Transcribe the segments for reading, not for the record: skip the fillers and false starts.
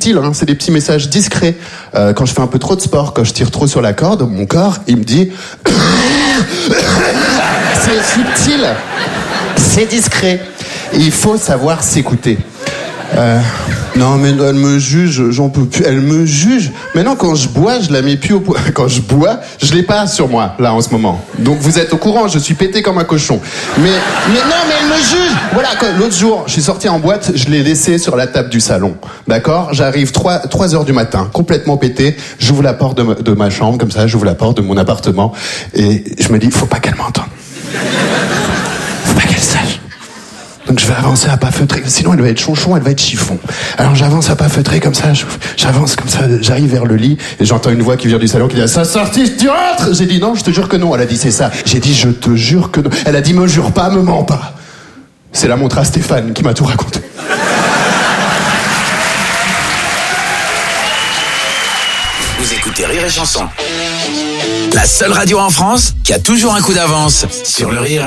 subtil, hein, c'est des petits messages discrets. Quand je fais un peu trop de sport, quand je tire trop sur la corde, mon corps, il me dit... C'est subtil, c'est discret. Et il faut savoir s'écouter. Non, mais elle me juge, j'en peux plus. Elle me juge. Maintenant, quand je bois, je la mets plus au point. Quand je bois, je l'ai pas sur moi, là, en ce moment. Donc, vous êtes au courant, je suis pété comme un cochon. Mais non, mais elle me juge. Voilà, l'autre jour, je suis sorti en boîte, je l'ai laissé sur la table du salon. D'accord? J'arrive 3 heures du matin, complètement pété. J'ouvre la porte de ma chambre, comme ça, j'ouvre la porte de mon appartement. Et je me dis, faut pas qu'elle m'entende. Faut pas qu'elle sache. Donc je vais avancer à pas feutrer, sinon elle va être chonchon, elle va être chiffon. Alors j'avance à pas feutrer comme ça, j'avance comme ça, j'arrive vers le lit et j'entends une voix qui vient du salon qui dit « Ça sortit, tu rentres ?» J'ai dit « Non, je te jure que non ». Elle a dit « C'est ça ». J'ai dit « Je te jure que non ». Elle a dit « Me jure pas, me mens pas ». C'est la montre à Stéphane qui m'a tout raconté. Vous écoutez Rire et Chanson. La seule radio en France qui a toujours un coup d'avance sur le rire.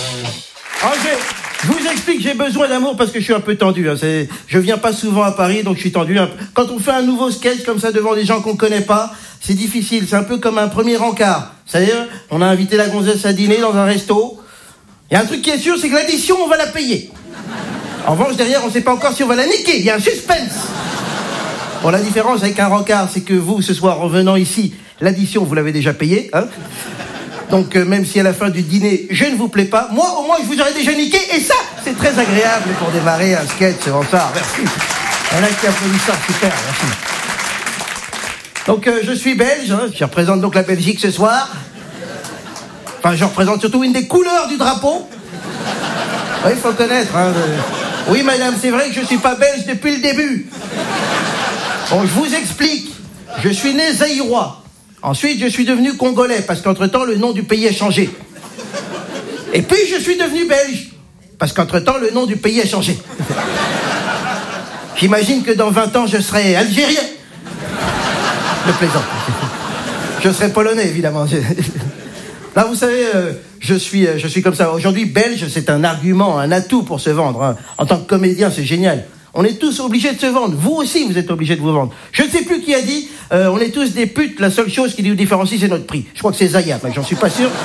Je vous explique, j'ai besoin d'amour parce que je suis un peu tendu. Hein. Je viens pas souvent à Paris, donc je suis tendu. Quand on fait un nouveau sketch comme ça devant des gens qu'on connaît pas, c'est difficile. C'est un peu comme un premier encart. C'est-à-dire, on a invité la gonzesse à dîner dans un resto. Il y a un truc qui est sûr, c'est que l'addition, on va la payer. En revanche, derrière, on sait pas encore si on va la niquer. Il y a un suspense. Bon, la différence avec un rencard, c'est que vous, ce soir, en venant ici, l'addition, vous l'avez déjà payée, hein. Donc, même si à la fin du dîner, je ne vous plais pas, moi, au moins, je vous aurais déjà niqué, et ça, c'est très agréable pour démarrer un sketch, c'est ça. Merci. Il y en a qui applaudissent ça, super, merci. Donc, je suis belge, hein, je représente donc la Belgique ce soir. Enfin, je représente surtout une des couleurs du drapeau. Oui, il faut connaître, hein. Oui, madame, c'est vrai que je suis pas belge depuis le début. Bon, je vous explique. Je suis né zaïrois. Ensuite, je suis devenu congolais, parce qu'entre-temps, le nom du pays a changé. Et puis, je suis devenu belge, parce qu'entre-temps, le nom du pays a changé. J'imagine que dans 20 ans, je serai algérien. Je plaisante. Je serai polonais, évidemment. Là, vous savez, je suis comme ça. Aujourd'hui, belge, c'est un argument, un atout pour se vendre. Hein. En tant que comédien, c'est génial. On est tous obligés de se vendre. Vous aussi, vous êtes obligés de vous vendre. Je ne sais plus qui a dit, on est tous des putes, la seule chose qui nous différencie, c'est notre prix. Je crois que c'est Zaya, mais j'en suis pas sûr.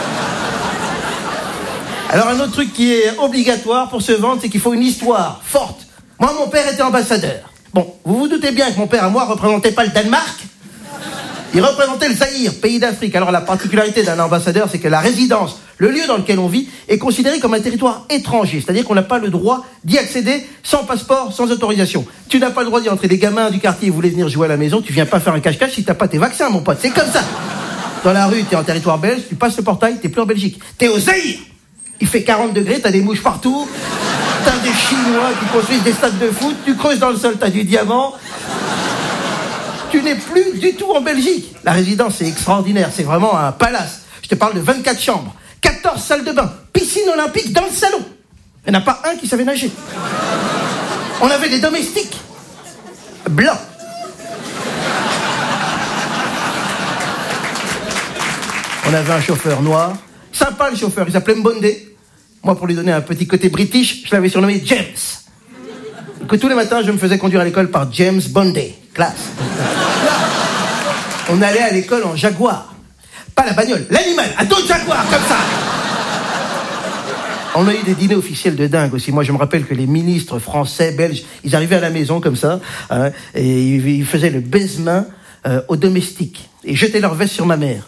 Alors, un autre truc qui est obligatoire pour se vendre, c'est qu'il faut une histoire forte. Moi, mon père était ambassadeur. Bon, vous vous doutez bien que mon père, à moi, représentait pas le Danemark. Il représentait le Zaïre, pays d'Afrique. Alors, la particularité d'un ambassadeur, c'est que la résidence, le lieu dans lequel on vit, est considéré comme un territoire étranger. C'est-à-dire qu'on n'a pas le droit d'y accéder sans passeport, sans autorisation. Tu n'as pas le droit d'y entrer. Les gamins du quartier voulaient venir jouer à la maison. Tu viens pas faire un cache-cache si t'as pas tes vaccins, mon pote. C'est comme ça. Dans la rue, t'es en territoire belge, tu passes le portail, t'es plus en Belgique. T'es au Zaïre. Il fait 40 degrés, t'as des mouches partout. T'as des Chinois qui construisent des stades de foot. Tu creuses dans le sol, t'as du diamant. Tu n'es plus du tout en Belgique. La résidence, c'est extraordinaire. C'est vraiment un palace. Je te parle de 24 chambres, 14 salles de bain, piscine olympique dans le salon. Il n'y en a pas un qui savait nager. On avait des domestiques blancs. On avait un chauffeur noir. Sympa, le chauffeur. Il s'appelait Mbondé. Moi, pour lui donner un petit côté british, je l'avais surnommé James. Que tous les matins, je me faisais conduire à l'école par James Bondé. Classe. On allait à l'école en Jaguar. Pas la bagnole, l'animal, un dos de Jaguar, comme ça. On a eu des dîners officiels de dingue aussi. Moi, je me rappelle que les ministres français, belges, ils arrivaient à la maison comme ça, hein, et ils faisaient le baise-main aux domestiques et jetaient leur veste sur ma mère.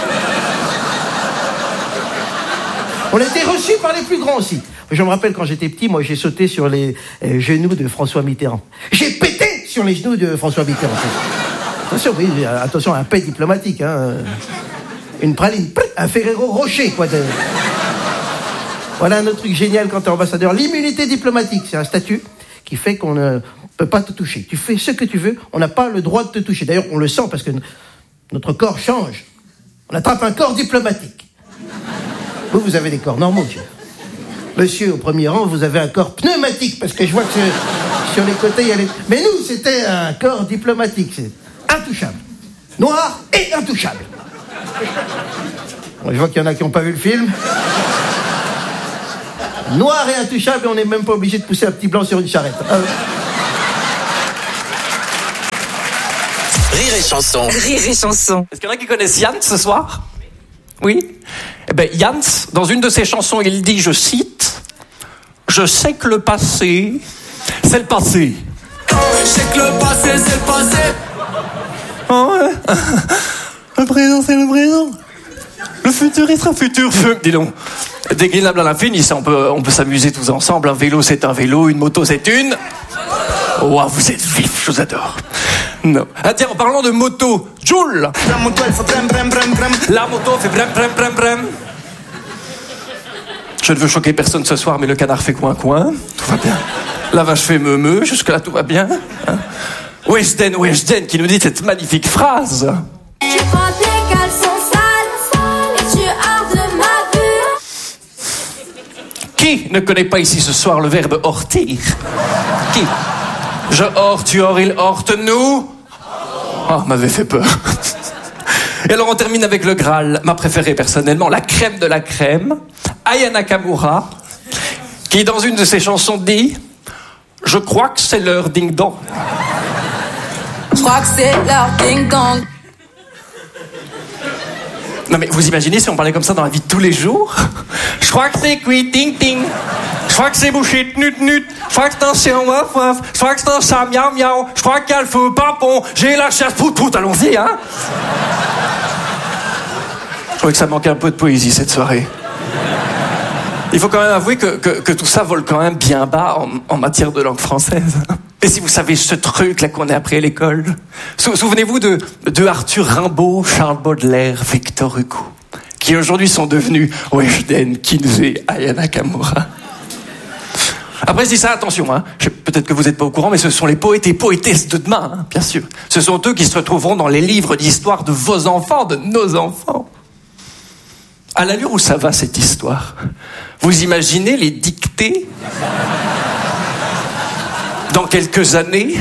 On était reçus par les plus grands aussi. Je me rappelle quand j'étais petit, moi j'ai sauté sur les genoux de François Mitterrand. J'ai pété sur les genoux de François Mitterrand. Attention, oui, attention, un paix diplomatique, hein. Une praline, un Ferrero Rocher, quoi. Voilà un autre truc génial quand t'es ambassadeur. L'immunité diplomatique, c'est un statut qui fait qu'on ne peut pas te toucher. Tu fais ce que tu veux, on n'a pas le droit de te toucher. D'ailleurs, on le sent parce que notre corps change. On attrape un corps diplomatique. Vous avez des corps normaux, tu vois. Monsieur, au premier rang, vous avez un corps pneumatique, parce que je vois que sur les côtés, il y a les... Mais nous, c'était un corps diplomatique, c'est intouchable. Noir et intouchable. Bon, je vois qu'il y en a qui n'ont pas vu le film. Noir et intouchable, et on n'est même pas obligé de pousser un petit blanc sur une charrette. Rire et Chanson. Rire et Chanson. Est-ce qu'il y en a qui connaissent Yann ce soir? Oui? Eh bien, Yann, dans une de ses chansons, il dit, je cite, « Je sais que le passé, c'est le passé. » Je sais que le passé, c'est le passé. Oh ouais. Le présent, c'est le présent. Le futur, il sera futur. Dis donc. Déclinable à l'infini, ça, on peut s'amuser tous ensemble. Un vélo, c'est un vélo. Une moto, c'est une... Oh, vous êtes vifs, je vous adore. Non. Ah tiens, en parlant de moto, Joule. La moto, elle fait brem, brem, brem, brem. La moto fait brem, brem, brem, brem. Je ne veux choquer personne ce soir, mais le canard fait coin, coin. Tout va bien. La vache fait meu, jusque-là, tout va bien. Hein? Weshden, qui nous dit cette magnifique phrase. Tu prends tes caleçons sales et tu hors de ma vue. Qui ne connaît pas ici ce soir le verbe hortir? Qui? Je hors, tu hors, il horte, nous. Oh, m'avait fait peur. Et alors on termine avec le Graal, ma préférée personnellement, la crème de la crème, Aya Nakamura, qui dans une de ses chansons dit « Je crois que c'est l'heure ding-dong ». Je crois que c'est leur ding-dong. Non mais vous imaginez si on parlait comme ça dans la vie de tous les jours? Je crois que c'est cuit ting ting. Je crois que c'est bouché tnut nut. Je crois que c'est un chien waf waf. Je crois que c'est un chat miaou miaou. Je crois qu'il y a le feu papon. J'ai la chasse pout pout. Allons-y, hein. Je trouvais que ça manquait un peu de poésie cette soirée. Il faut quand même avouer que tout ça vole quand même bien bas en matière de langue française. Et si vous savez ce truc là qu'on a appris à l'école, souvenez-vous de Arthur Rimbaud, Charles Baudelaire, Victor Hugo, qui aujourd'hui sont devenus Weshden, Kinsey, Aya Nakamura. Après je dis ça, attention, hein, peut-être que vous n'êtes pas au courant, mais ce sont les poètes et poétesses de demain, hein, bien sûr. Ce sont eux qui se retrouveront dans les livres d'histoire de vos enfants, de nos enfants. À l'allure où ça va cette histoire, vous imaginez les dictées dans quelques années?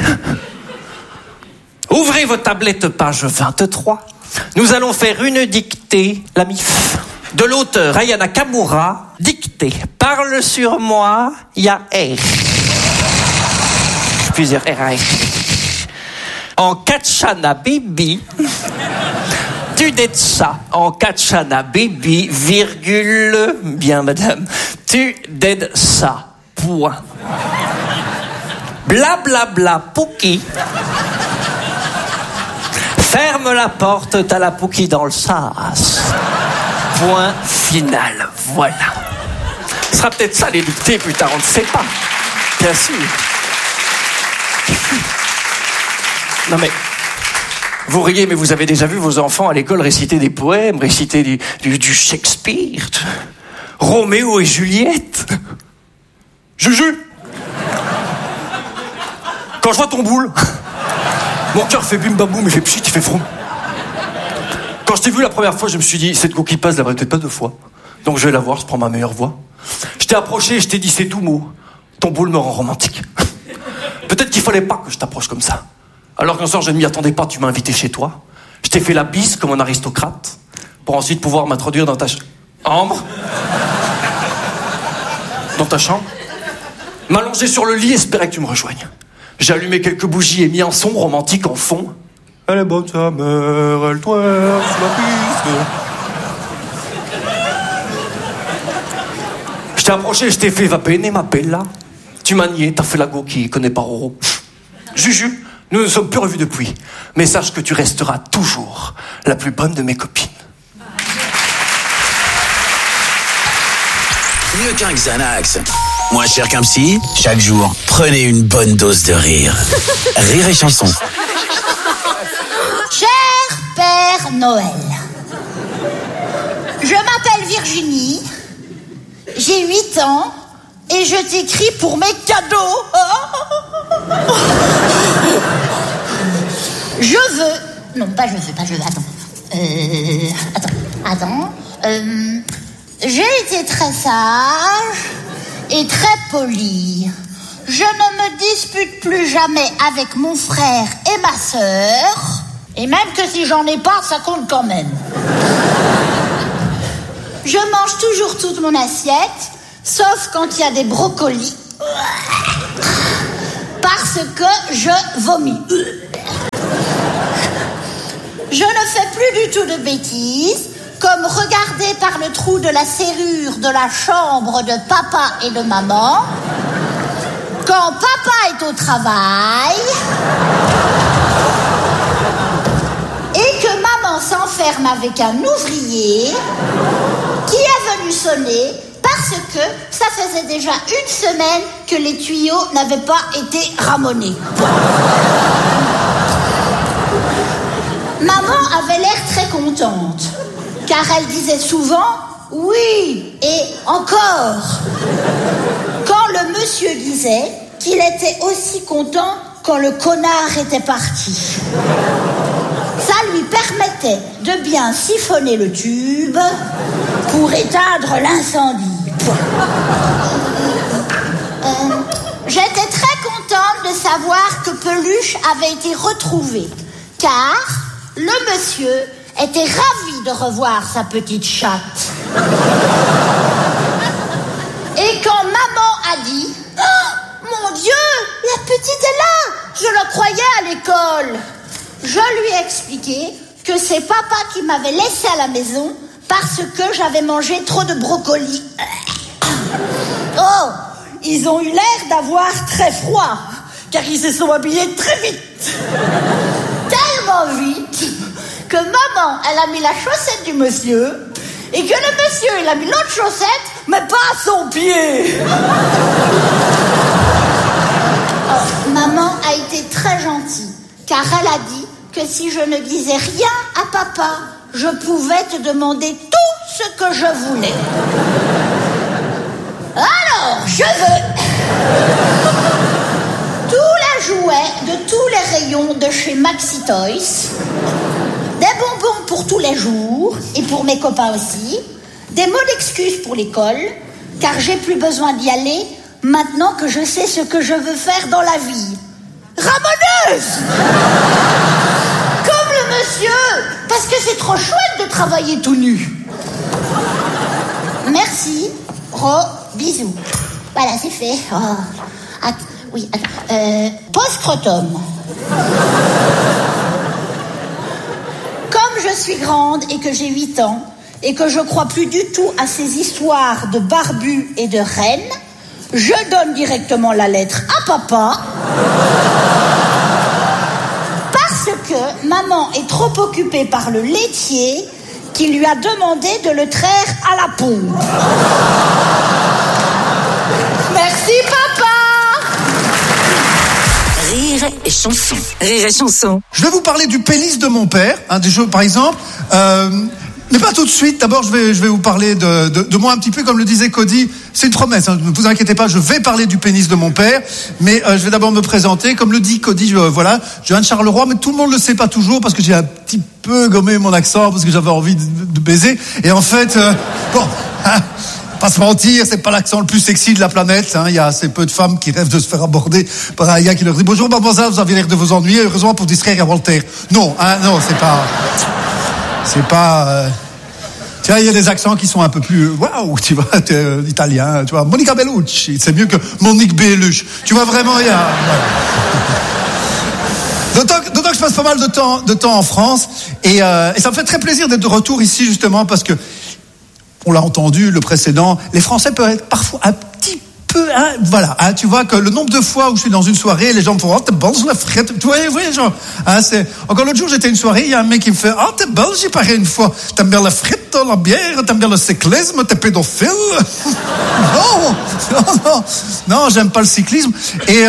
Ouvrez vos tablettes, page 23. Nous allons faire une dictée, la MIF, de l'auteur Aya Nakamura, dictée. Parle sur moi, il y a R. Plusieurs R. En Kachana Baby, tu dettes ça. En Kachana Baby, virgule, bien madame, tu dettes ça. Point. Bla bla bla Pouki. Ferme la porte, t'as la Pouki dans le sas. Point final. Voilà. Ce sera peut-être ça les dictées plus tard, on ne sait pas. Bien sûr. Non mais, vous riez, mais vous avez déjà vu vos enfants à l'école réciter des poèmes, réciter du Shakespeare, Roméo et Juliette. Juju. Quand je vois ton boule, mon cœur fait bim bam boum, il fait pchit, il fait front. Quand je t'ai vu la première fois, je me suis dit, cette go qui passe, la peut-être pas 2 fois. Donc je vais la voir, je prends ma meilleure voix. Je t'ai approché et je t'ai dit, c'est doux mot. Ton boule me rend romantique. Peut-être qu'il fallait pas que je t'approche comme ça. Alors qu'un soir, je ne m'y attendais pas, tu m'as invité chez toi. Je t'ai fait la bise comme un aristocrate, pour ensuite pouvoir m'introduire dans ta Ambre. Dans ta chambre. M'allonger sur le lit, espérer que tu me rejoignes. J'ai allumé quelques bougies et mis un son romantique en fond. Elle est bonne sa mère, elle twerk sur la piste. Je t'ai approché, je t'ai fait va bene ma bella. Tu m'as nié, t'as fait la go qui connaît pas Roro. Juju, nous ne sommes plus revus depuis. Mais sache que tu resteras toujours la plus bonne de mes copines. Mieux qu'un Xanax. Moins cher qu'un psy, chaque jour, prenez une bonne dose de rire. Rire et Chanson. Cher Père Noël, je m'appelle Virginie, j'ai 8 ans et je t'écris pour mes cadeaux. Je veux... Non, pas je veux, attends. J'ai été très sage et très polie. Je ne me dispute plus jamais avec mon frère et ma sœur. Et même que si j'en ai pas, ça compte quand même. Je mange toujours toute mon assiette, sauf quand il y a des brocolis. Parce que je vomis. tout de bêtises, comme regarder par le trou de la serrure de la chambre de papa et de maman, quand papa est au travail, et que maman s'enferme avec un ouvrier qui est venu sonner parce que ça faisait déjà une semaine que les tuyaux n'avaient pas été ramonés. Maman avait l'air très contente, car elle disait souvent « oui » et « encore », quand le monsieur disait qu'il était aussi content quand le connard était parti. Ça lui permettait de bien siphonner le tube pour éteindre l'incendie. J'étais très contente de savoir que Peluche avait été retrouvé, car le monsieur était ravi de revoir sa petite chatte. Et quand maman a dit « oh, mon Dieu, la petite est là, je la croyais à l'école », je lui ai expliqué que c'est papa qui m'avait laissé à la maison parce que j'avais mangé trop de brocoli. Oh, ils ont eu l'air d'avoir très froid, car ils se sont habillés très vite. Tellement vite que maman, elle a mis la chaussette du monsieur et que le monsieur, il a mis l'autre chaussette, mais pas à son pied. Oh, maman a été très gentille, car elle a dit que si je ne disais rien à papa, je pouvais te demander tout ce que je voulais. Alors, je veux tous les jouets de tous les rayons de chez Maxi Toys, des bonbons pour tous les jours, et pour mes copains aussi, des mots d'excuse pour l'école, car j'ai plus besoin d'y aller maintenant que je sais ce que je veux faire dans la vie. Ramoneuse! Comme le monsieur, parce que c'est trop chouette de travailler tout nu. Merci, bisous. Voilà, c'est fait. Oh. Oui, attends. Post-scrotum. Comme je suis grande et que j'ai 8 ans, et que je crois plus du tout à ces histoires de barbus et de reines, je donne directement la lettre à papa. Parce que maman est trop occupée par le laitier qui lui a demandé de le traire à la pompe. Merci papa. Rire et chanson. Rire et chanson. Je vais vous parler du pénis de mon père, des jeux par exemple. Mais pas tout de suite. D'abord, je vais vous parler de moi un petit peu, comme le disait Cody. C'est une promesse, hein, ne vous inquiétez pas, je vais parler du pénis de mon père. Mais je vais d'abord me présenter. Comme le dit Cody, je viens de Charleroi, mais tout le monde ne le sait pas toujours parce que j'ai un petit peu gommé mon accent, parce que j'avais envie de baiser. Et en fait, pas se mentir, c'est pas l'accent le plus sexy de la planète. Il y a assez peu de femmes qui rêvent de se faire aborder par un gars qui leur dit « Bonjour mademoiselle, vous avez l'air de vous ennuyer, heureusement pour distraire à Voltaire. » Non, non, c'est pas... Tu vois, il y a des accents qui sont un peu plus... Waouh, tu vois, italien, tu vois. Monica Bellucci, c'est mieux que Monique Bellucci. Tu vois, vraiment, il y a... D'autant que je passe pas mal de temps en France. Et ça me fait très plaisir d'être de retour ici, justement, parce que, on l'a entendu, le précédent, les Français peuvent être parfois un petit peu... tu vois, que le nombre de fois où je suis dans une soirée, les gens me font « Oh, t'es belle, la frette !» Tu vois, genre... Encore l'autre jour, j'étais à une soirée, il y a un mec qui me fait « Oh, t'es belle, j'y parais une fois. T'aimes bien la frette, la bière, t'aimes bien le cyclisme, t'es pédophile ?» Non, j'aime pas le cyclisme. Et...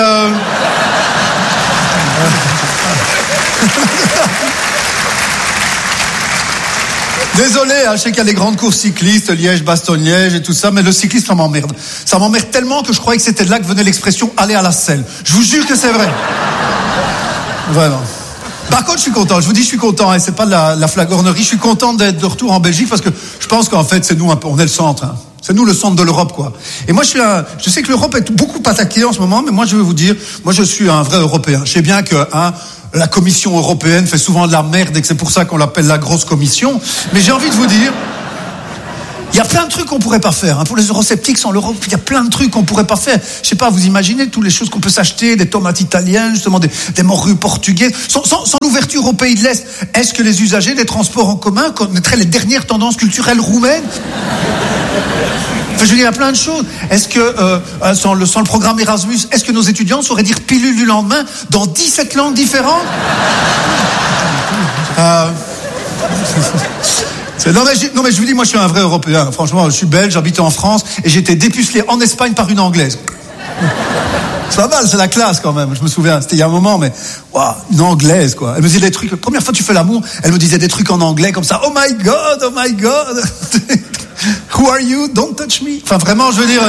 Désolé, je sais qu'il y a les grandes courses cyclistes, Liège, Bastogne-Liège et tout ça, mais le cyclisme, ça m'emmerde. Ça m'emmerde tellement que je croyais que c'était de là que venait l'expression « aller à la selle ». Je vous jure que c'est vrai. Vraiment. Par contre, je suis content. Je vous dis, je suis content. Et c'est pas de la flagornerie. Je suis content d'être de retour en Belgique parce que je pense qu'en fait, c'est nous un peu, on est le centre. Hein. C'est nous le centre de l'Europe, quoi. Et moi, je sais que l'Europe est beaucoup attaquée en ce moment, mais moi, je vais vous dire, moi, je suis un vrai Européen. Je sais bien que, la Commission européenne fait souvent de la merde et que c'est pour ça qu'on l'appelle la grosse commission. Mais j'ai envie de vous dire, Il y a plein de trucs qu'on pourrait pas faire. Hein. Pour les eurosceptiques, sans l'Europe, il y a plein de trucs qu'on pourrait pas faire. Je sais pas, vous imaginez toutes les choses qu'on peut s'acheter, des tomates italiennes, justement des morues portugaises. Sans l'ouverture au pays de l'Est, est-ce que les usagers des transports en commun connaîtraient les dernières tendances culturelles roumaines ? Enfin, je veux dire, il y a plein de choses. Est-ce que, sans le programme Erasmus, est-ce que nos étudiants sauraient dire pilule du lendemain dans 17 langues différentes ? Non mais je vous dis, moi je suis un vrai Européen. Franchement, je suis belge, j'habite en France et j'ai été dépucelé en Espagne par une Anglaise. C'est pas mal, c'est la classe quand même. Je me souviens, c'était il y a un moment, mais waouh, une Anglaise quoi. Elle me disait des trucs. La première fois que tu fais l'amour, elle me disait des trucs en anglais comme ça. Oh my God. Who are you? Don't touch me. Enfin vraiment, je veux dire.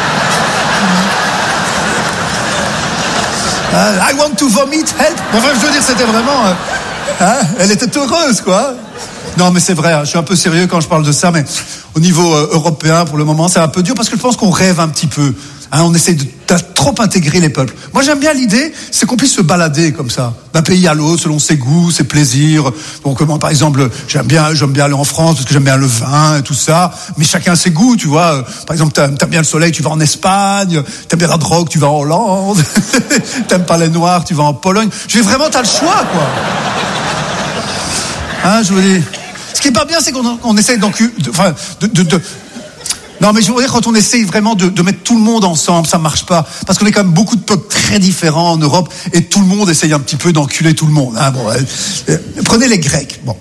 I want to vomit, help. Enfin, je veux dire, c'était vraiment. Elle était heureuse quoi. Non mais c'est vrai, hein, je suis un peu sérieux quand je parle de ça, mais au niveau européen, pour le moment, c'est un peu dur parce que je pense qu'on rêve un petit peu. Hein, on essaie de trop intégrer les peuples. Moi, j'aime bien l'idée, c'est qu'on puisse se balader comme ça, d'un pays à l'autre, selon ses goûts, ses plaisirs. Donc, par exemple, j'aime bien aller en France parce que j'aime bien le vin et tout ça. Mais chacun ses goûts, tu vois. Par exemple, t'aimes bien le soleil, tu vas en Espagne. T'aimes bien la drogue, tu vas en Hollande. T'aimes pas les Noirs, tu vas en Pologne. Vraiment, t'as le choix, quoi. Hein, je veux dire. Ce qui est pas bien, c'est qu'on essaie non, mais je veux dire, quand on essaye vraiment de mettre tout le monde ensemble, ça marche pas. Parce qu'on est quand même beaucoup de peuples très différents en Europe et tout le monde essaye un petit peu d'enculer tout le monde. Hein, bon, prenez les Grecs. Bon.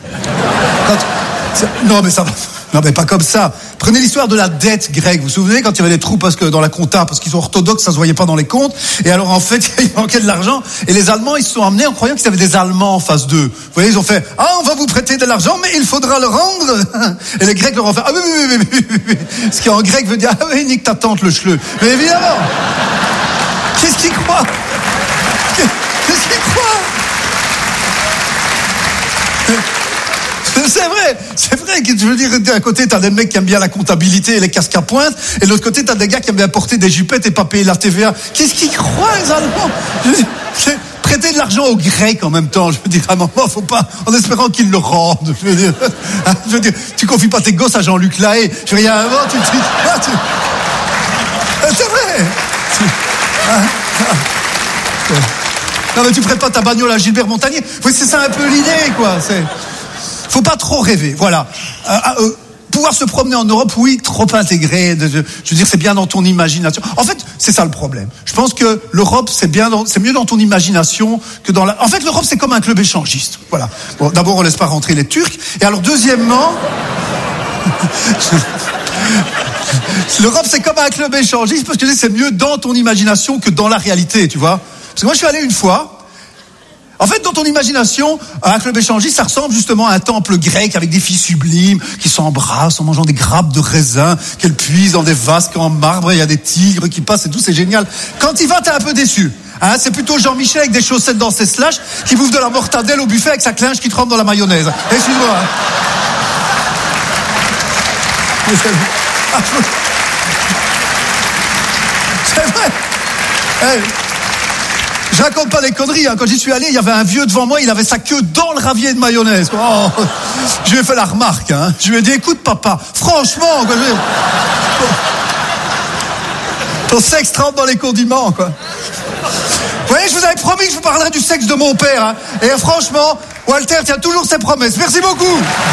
Non, mais ça va. Non, mais pas comme ça. Prenez l'histoire de la dette grecque. Vous vous souvenez quand il y avait des trous parce dans la compta, parce qu'ils sont orthodoxes, ça se voyait pas dans les comptes. Et alors, en fait, il manquait de l'argent. Et les Allemands, ils se sont amenés en croyant qu'ils avaient des Allemands en face d'eux. Vous voyez, ils ont fait, on va vous prêter de l'argent, mais il faudra le rendre. Et les Grecs leur ont fait, oui. Ce qui en grec veut dire, oui, nique ta tante le chleu. Mais évidemment. Qu'est-ce qu'ils croient? C'est vrai que je veux dire, d'un côté, t'as des mecs qui aiment bien la comptabilité et les casques à pointe, et de l'autre côté, t'as des gars qui aiment bien porter des jupettes et pas payer la TVA. Qu'est-ce qu'ils croient, les Allemands? Prêter de l'argent aux Grecs en même temps, je veux dire, à un moment, faut pas, en espérant qu'ils le rendent, je veux dire, tu confies pas tes gosses à Jean-Luc Lahaye, je veux dire, à un moment, c'est vrai! Non, mais tu prêtes pas ta bagnole à Gilbert Montagnier. Oui, c'est ça un peu l'idée, quoi, faut pas trop rêver, voilà. Pouvoir se promener en Europe, oui, trop intégré. Je veux dire, c'est bien dans ton imagination. En fait, c'est ça le problème. Je pense que l'Europe, c'est mieux dans ton imagination que dans la. En fait, l'Europe, c'est comme un club échangiste. Voilà. Bon, d'abord, on laisse pas rentrer les Turcs. Et alors, deuxièmement, l'Europe, c'est comme un club échangiste parce que c'est mieux dans ton imagination que dans la réalité, tu vois. Parce que moi, je suis allé une fois. En fait, dans ton imagination, un club échangiste, ça ressemble justement à un temple grec avec des filles sublimes qui s'embrassent en mangeant des grappes de raisin, qu'elles puisent dans des vases en marbre, et il y a des tigres qui passent et tout, c'est génial. Quand il va, t'es un peu déçu. Hein, c'est plutôt Jean-Michel avec des chaussettes dans ses slash qui bouffe de la mortadelle au buffet avec sa clinche qui trempe dans la mayonnaise. Excuse-moi. Hein. C'est vrai. Hey. Je raconte pas des conneries, hein. Quand j'y suis allé, il y avait un vieux devant moi, il avait sa queue dans le ravier de mayonnaise. Oh, je lui ai fait la remarque, hein. Je lui ai dit, écoute papa, franchement, quoi, ton sexe trempe dans les condiments, quoi. Vous voyez, je vous avais promis que je vous parlerais du sexe de mon père, hein. Et franchement, Walter tient toujours ses promesses. Merci beaucoup.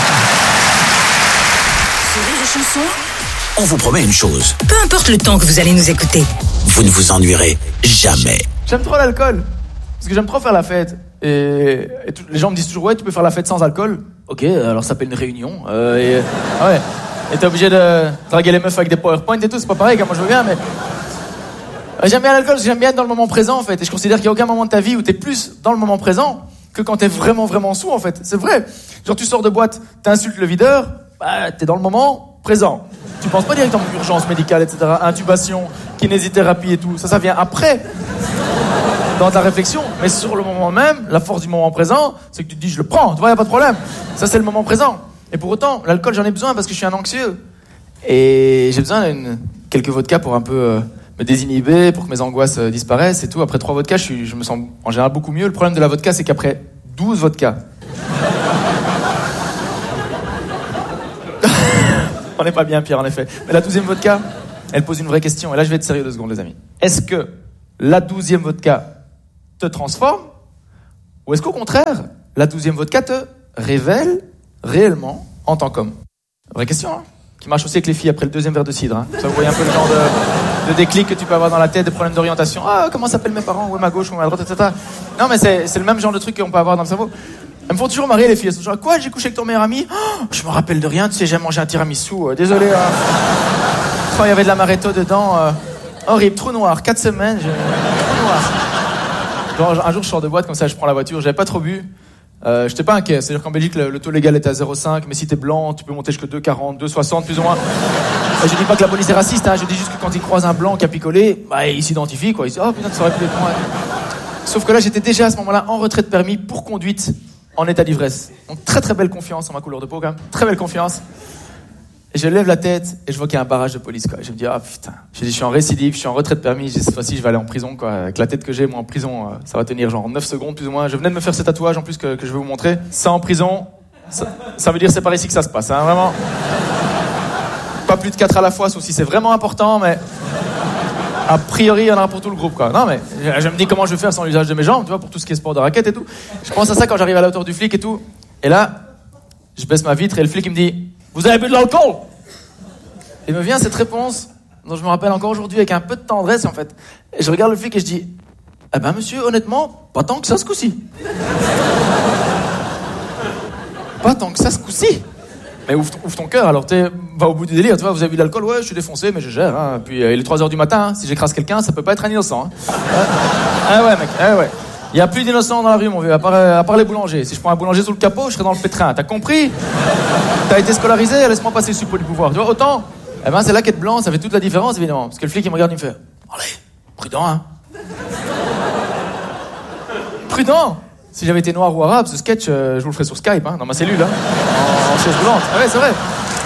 On vous promet une chose. Peu importe le temps que vous allez nous écouter, vous ne vous ennuierez jamais. J'aime trop l'alcool, parce que j'aime trop faire la fête. Et les gens me disent toujours, ouais, tu peux faire la fête sans alcool. Ok, alors ça s'appelle une réunion. Ouais. Et t'es obligé de draguer les meufs avec des PowerPoint et tout, c'est pas pareil, moi je veux bien, mais... J'aime bien l'alcool, parce que j'aime bien être dans le moment présent, en fait. Et je considère qu'il n'y a aucun moment de ta vie où t'es plus dans le moment présent que quand t'es vraiment, vraiment sous, en fait. C'est vrai. Genre, tu sors de boîte, t'insultes le videur, bah, t'es dans le moment présent. Tu penses pas directement à urgence médicale, etc., intubation, kinésithérapie et tout. Ça vient après, dans ta réflexion. Mais sur le moment même, la force du moment présent, c'est que tu te dis, je le prends, tu vois, y a pas de problème. Ça, c'est le moment présent. Et pour autant, l'alcool, j'en ai besoin parce que je suis un anxieux. Et j'ai besoin de quelques vodkas pour un peu me désinhiber, pour que mes angoisses disparaissent et tout. Après 3 vodkas, je me sens en général beaucoup mieux. Le problème de la vodka, c'est qu'après 12 vodkas... On n'est pas bien, Pierre, en effet. Mais la 12e vodka, elle pose une vraie question. Et là, je vais être sérieux 2 secondes, les amis. Est-ce que la 12e vodka te transforme? Ou est-ce qu'au contraire, la 12e vodka te révèle réellement en tant qu'homme? Vraie question, hein, qui marche aussi avec les filles après le 2e verre de cidre. Hein. Ça, vous voyez un peu le genre de déclic que tu peux avoir dans la tête, des problèmes d'orientation. Ah, comment s'appellent mes parents? Où est ma gauche, où est ma droite, etc. Non, mais c'est le même genre de truc qu'on peut avoir dans le cerveau. Elles me font toujours marrer, les filles. Elles sont genre, quoi, j'ai couché avec ton meilleur ami? Oh, je me rappelle de rien, tu sais, j'ai mangé un tiramisu. Désolé. Oh, il y avait de l'amaretto dedans. Horrible, trou noir, 4 semaines. Trou noir. Genre, un jour, je sors de boîte, comme ça, je prends la voiture, j'avais pas trop bu. J'étais pas inquiet, c'est-à-dire qu'en Belgique, le taux légal est à 0,5, mais si t'es blanc, tu peux monter jusqu'à 2,40, 2,60, plus ou moins. Et je dis pas que la police est raciste, hein, je dis juste que quand ils croisent un blanc qui a picolé, bah, ils s'identifient, quoi. Ils disent, oh putain, ça aurait pu être moi. Sauf que là, j'étais déjà à ce moment-là en retrait de permis pour conduite en état d'ivresse. Donc, très très belle confiance en ma couleur de peau, quand même. Très belle confiance. Et je lève la tête et je vois qu'il y a un barrage de police, quoi. Et je me dis, ah putain. Je suis en récidive, je suis en retrait de permis. Cette fois-ci, je vais aller en prison, quoi. Avec la tête que j'ai, moi, en prison, ça va tenir genre 9 secondes, plus ou moins. Je venais de me faire ce tatouage, en plus, que je vais vous montrer. Ça, en prison, ça veut dire c'est par ici que ça se passe, hein, vraiment. Pas plus de 4 à la fois, sauf si c'est vraiment important, mais a priori, il y en aura pour tout le groupe, quoi. Non, mais je me dis comment je vais faire sans l'usage de mes jambes, tu vois, pour tout ce qui est sport de raquette et tout. Je pense à ça quand j'arrive à la hauteur du flic et tout. Et là, je baisse ma vitre et le flic, il me dit, vous avez bu de l'alcool? Et me vient cette réponse, dont je me rappelle encore aujourd'hui avec un peu de tendresse, en fait. Et je regarde le flic et je dis, eh ben, monsieur, honnêtement, pas tant que ça ce coup-ci. Pas tant que ça ce coup-ci. Mais ouvre ton cœur, alors va au bout du délire, tu vois, vous avez bu de l'alcool, ouais, je suis défoncé, mais je gère, hein. Puis il est 3h du matin, hein. Si j'écrase quelqu'un, ça peut pas être un innocent, hein. Ah ouais, mec, ah ouais. Il y a plus d'innocents dans la rue, mon vieux, à part les boulangers. Si je prends un boulanger sous le capot, je serai dans le pétrin, t'as compris? T'as été scolarisé, laisse-moi passer le suppôt du pouvoir, tu vois, autant, eh ben, c'est là qu'être blanc, ça fait toute la différence, évidemment. Parce que le flic, il me regarde, il me fait, allez, prudent, hein. Prudent. Si j'avais été noir ou arabe, ce sketch, je vous le ferais sur Skype, hein, dans ma cellule, hein, en chaise roulante. Ah ouais, c'est vrai.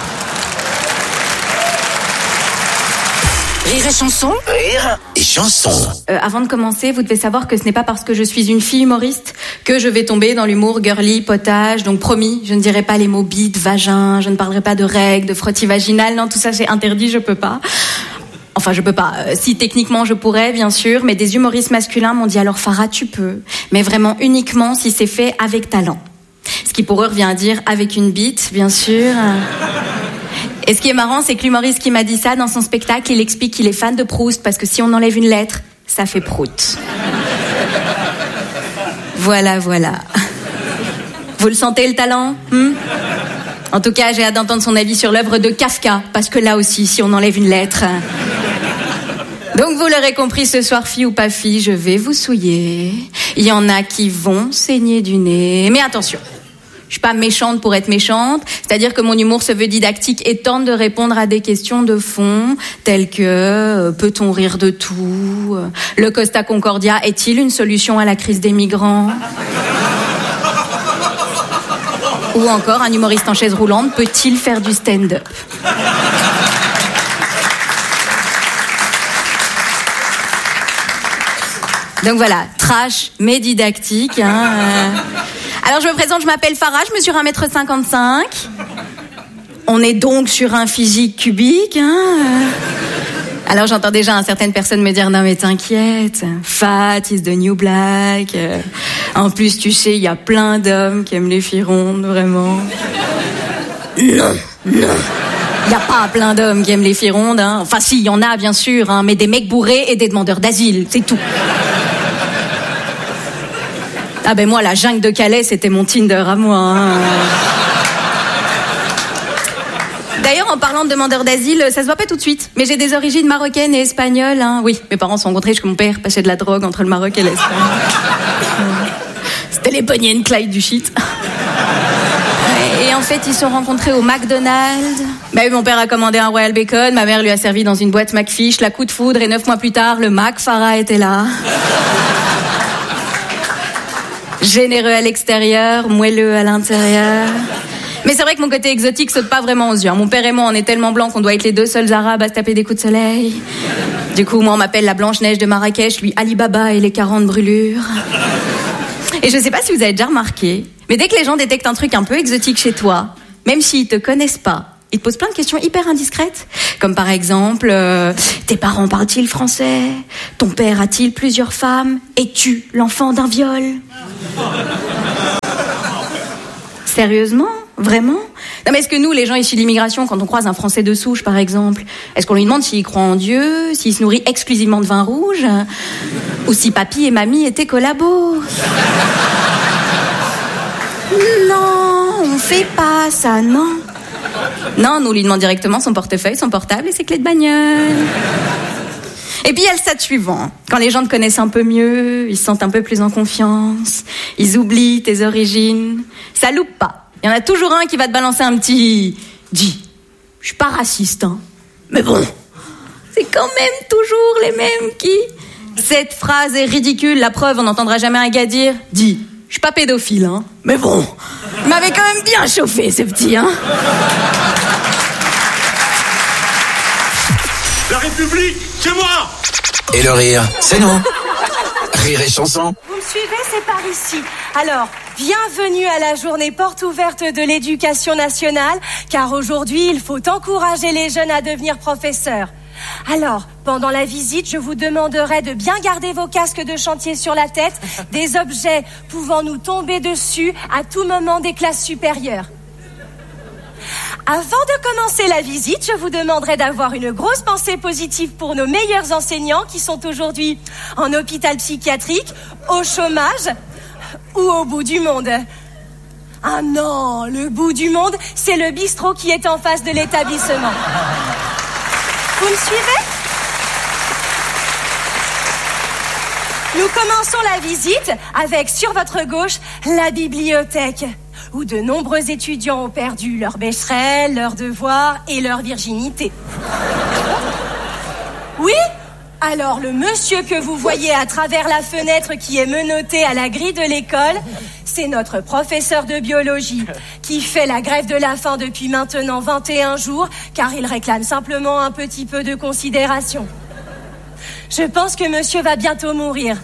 Rire et chanson. Rire et chanson. Avant de commencer, vous devez savoir que ce n'est pas parce que je suis une fille humoriste que je vais tomber dans l'humour girly, potage. Donc promis, je ne dirai pas les mots bite, vagin, je ne parlerai pas de règles, de frottis vaginal. Non, tout ça c'est interdit, je peux pas. Enfin, je peux pas. Si techniquement je pourrais, bien sûr, mais des humoristes masculins m'ont dit alors Farah, tu peux, mais vraiment uniquement si c'est fait avec talent. Ce qui pour eux revient à dire avec une bite, bien sûr. Et ce qui est marrant, c'est que l'humoriste qui m'a dit ça dans son spectacle, il explique qu'il est fan de Proust parce que si on enlève une lettre, ça fait prout. Voilà. Vous le sentez le talent, En tout cas, j'ai hâte d'entendre son avis sur l'œuvre de Kafka, parce que là aussi, si on enlève une lettre... Donc vous l'aurez compris, ce soir, fille ou pas fille, je vais vous souiller. Il y en a qui vont saigner du nez. Mais attention, je suis pas méchante pour être méchante. C'est-à-dire que mon humour se veut didactique et tente de répondre à des questions de fond, telles que peut-on rire de tout? Le Costa Concordia est-il une solution à la crise des migrants? Ou encore, un humoriste en chaise roulante peut-il faire du stand-up? Donc voilà, trash mais didactique. Alors je me présente, je m'appelle Farah, je mesure 1m55. On est donc sur un physique cubique. Alors j'entends déjà certaines personnes me dire non mais t'inquiète, fat is the new black. En plus tu sais, il y a plein d'hommes qui aiment les filles rondes, vraiment. Non. Il n'y a pas plein d'hommes qui aiment les filles rondes. Enfin si, il y en a bien sûr, mais des mecs bourrés et des demandeurs d'asile, c'est tout. Ah ben moi, la jungle de Calais, c'était mon Tinder à moi. D'ailleurs, en parlant de demandeurs d'asile, ça se voit pas tout de suite. Mais j'ai des origines marocaines et espagnoles. Oui, mes parents se sont rencontrés parce que mon père passait de la drogue entre le Maroc et l'Espagne. C'était les Bonnie and Clyde du shit. Et en fait, ils se sont rencontrés au McDonald's. Mon père a commandé un Royal Bacon, ma mère lui a servi dans une boîte McFish, la coup de foudre, et 9 mois plus tard, le Mac Farah était là. Généreux à l'extérieur, moelleux à l'intérieur. Mais c'est vrai que mon côté exotique saute pas vraiment aux yeux. Mon père et moi, on est tellement blancs qu'on doit être les deux seuls arabes à se taper des coups de soleil. Du coup, moi, on m'appelle la Blanche-Neige de Marrakech, lui Ali Baba et les 40 brûlures. Et je sais pas si vous avez déjà remarqué, mais dès que les gens détectent un truc un peu exotique chez toi, même s'ils te connaissent pas, Il te pose plein de questions hyper indiscrètes, comme par exemple, tes parents parlent-ils français? Ton père a-t-il plusieurs femmes? Es-tu l'enfant d'un viol? Sérieusement? Vraiment? Non, mais est-ce que nous, les gens issus de l'immigration, quand on croise un Français de souche, par exemple, est-ce qu'on lui demande s'il croit en Dieu, s'il se nourrit exclusivement de vin rouge, ou si papy et mamie étaient collabos? Non, on fait pas ça, non. Non, nous, on lui demande directement son portefeuille, son portable et ses clés de bagnole. Et puis il y a le stade suivant. Quand les gens te connaissent un peu mieux, ils se sentent un peu plus en confiance, ils oublient tes origines. Ça loupe pas. Il y en a toujours un qui va te balancer un petit... Dis, je suis pas raciste, hein. Mais bon, c'est quand même toujours les mêmes qui... Cette phrase est ridicule, la preuve, on n'entendra jamais un gars dire... Dis, je suis pas pédophile, hein. Mais bon, il m'avait quand même bien chauffé, ce petit, hein. La République, c'est moi! Et le rire, c'est nous. Rire et chanson. Vous me suivez, c'est par ici. Alors, bienvenue à la journée porte ouverte de l'éducation nationale, car aujourd'hui, il faut encourager les jeunes à devenir professeurs. Alors, pendant la visite, je vous demanderai de bien garder vos casques de chantier sur la tête, des objets pouvant nous tomber dessus à tout moment des classes supérieures. Avant de commencer la visite, je vous demanderai d'avoir une grosse pensée positive pour nos meilleurs enseignants qui sont aujourd'hui en hôpital psychiatrique, au chômage ou au bout du monde. Ah non, le bout du monde, c'est le bistrot qui est en face de l'établissement. Vous me suivez ? Nous commençons la visite avec, sur votre gauche, la bibliothèque, où de nombreux étudiants ont perdu leur Becherel, leurs devoirs et leur virginité. Oui ? Alors, le monsieur que vous voyez à travers la fenêtre qui est menotté à la grille de l'école, c'est notre professeur de biologie qui fait la grève de la faim depuis maintenant 21 jours car il réclame simplement un petit peu de considération. Je pense que monsieur va bientôt mourir.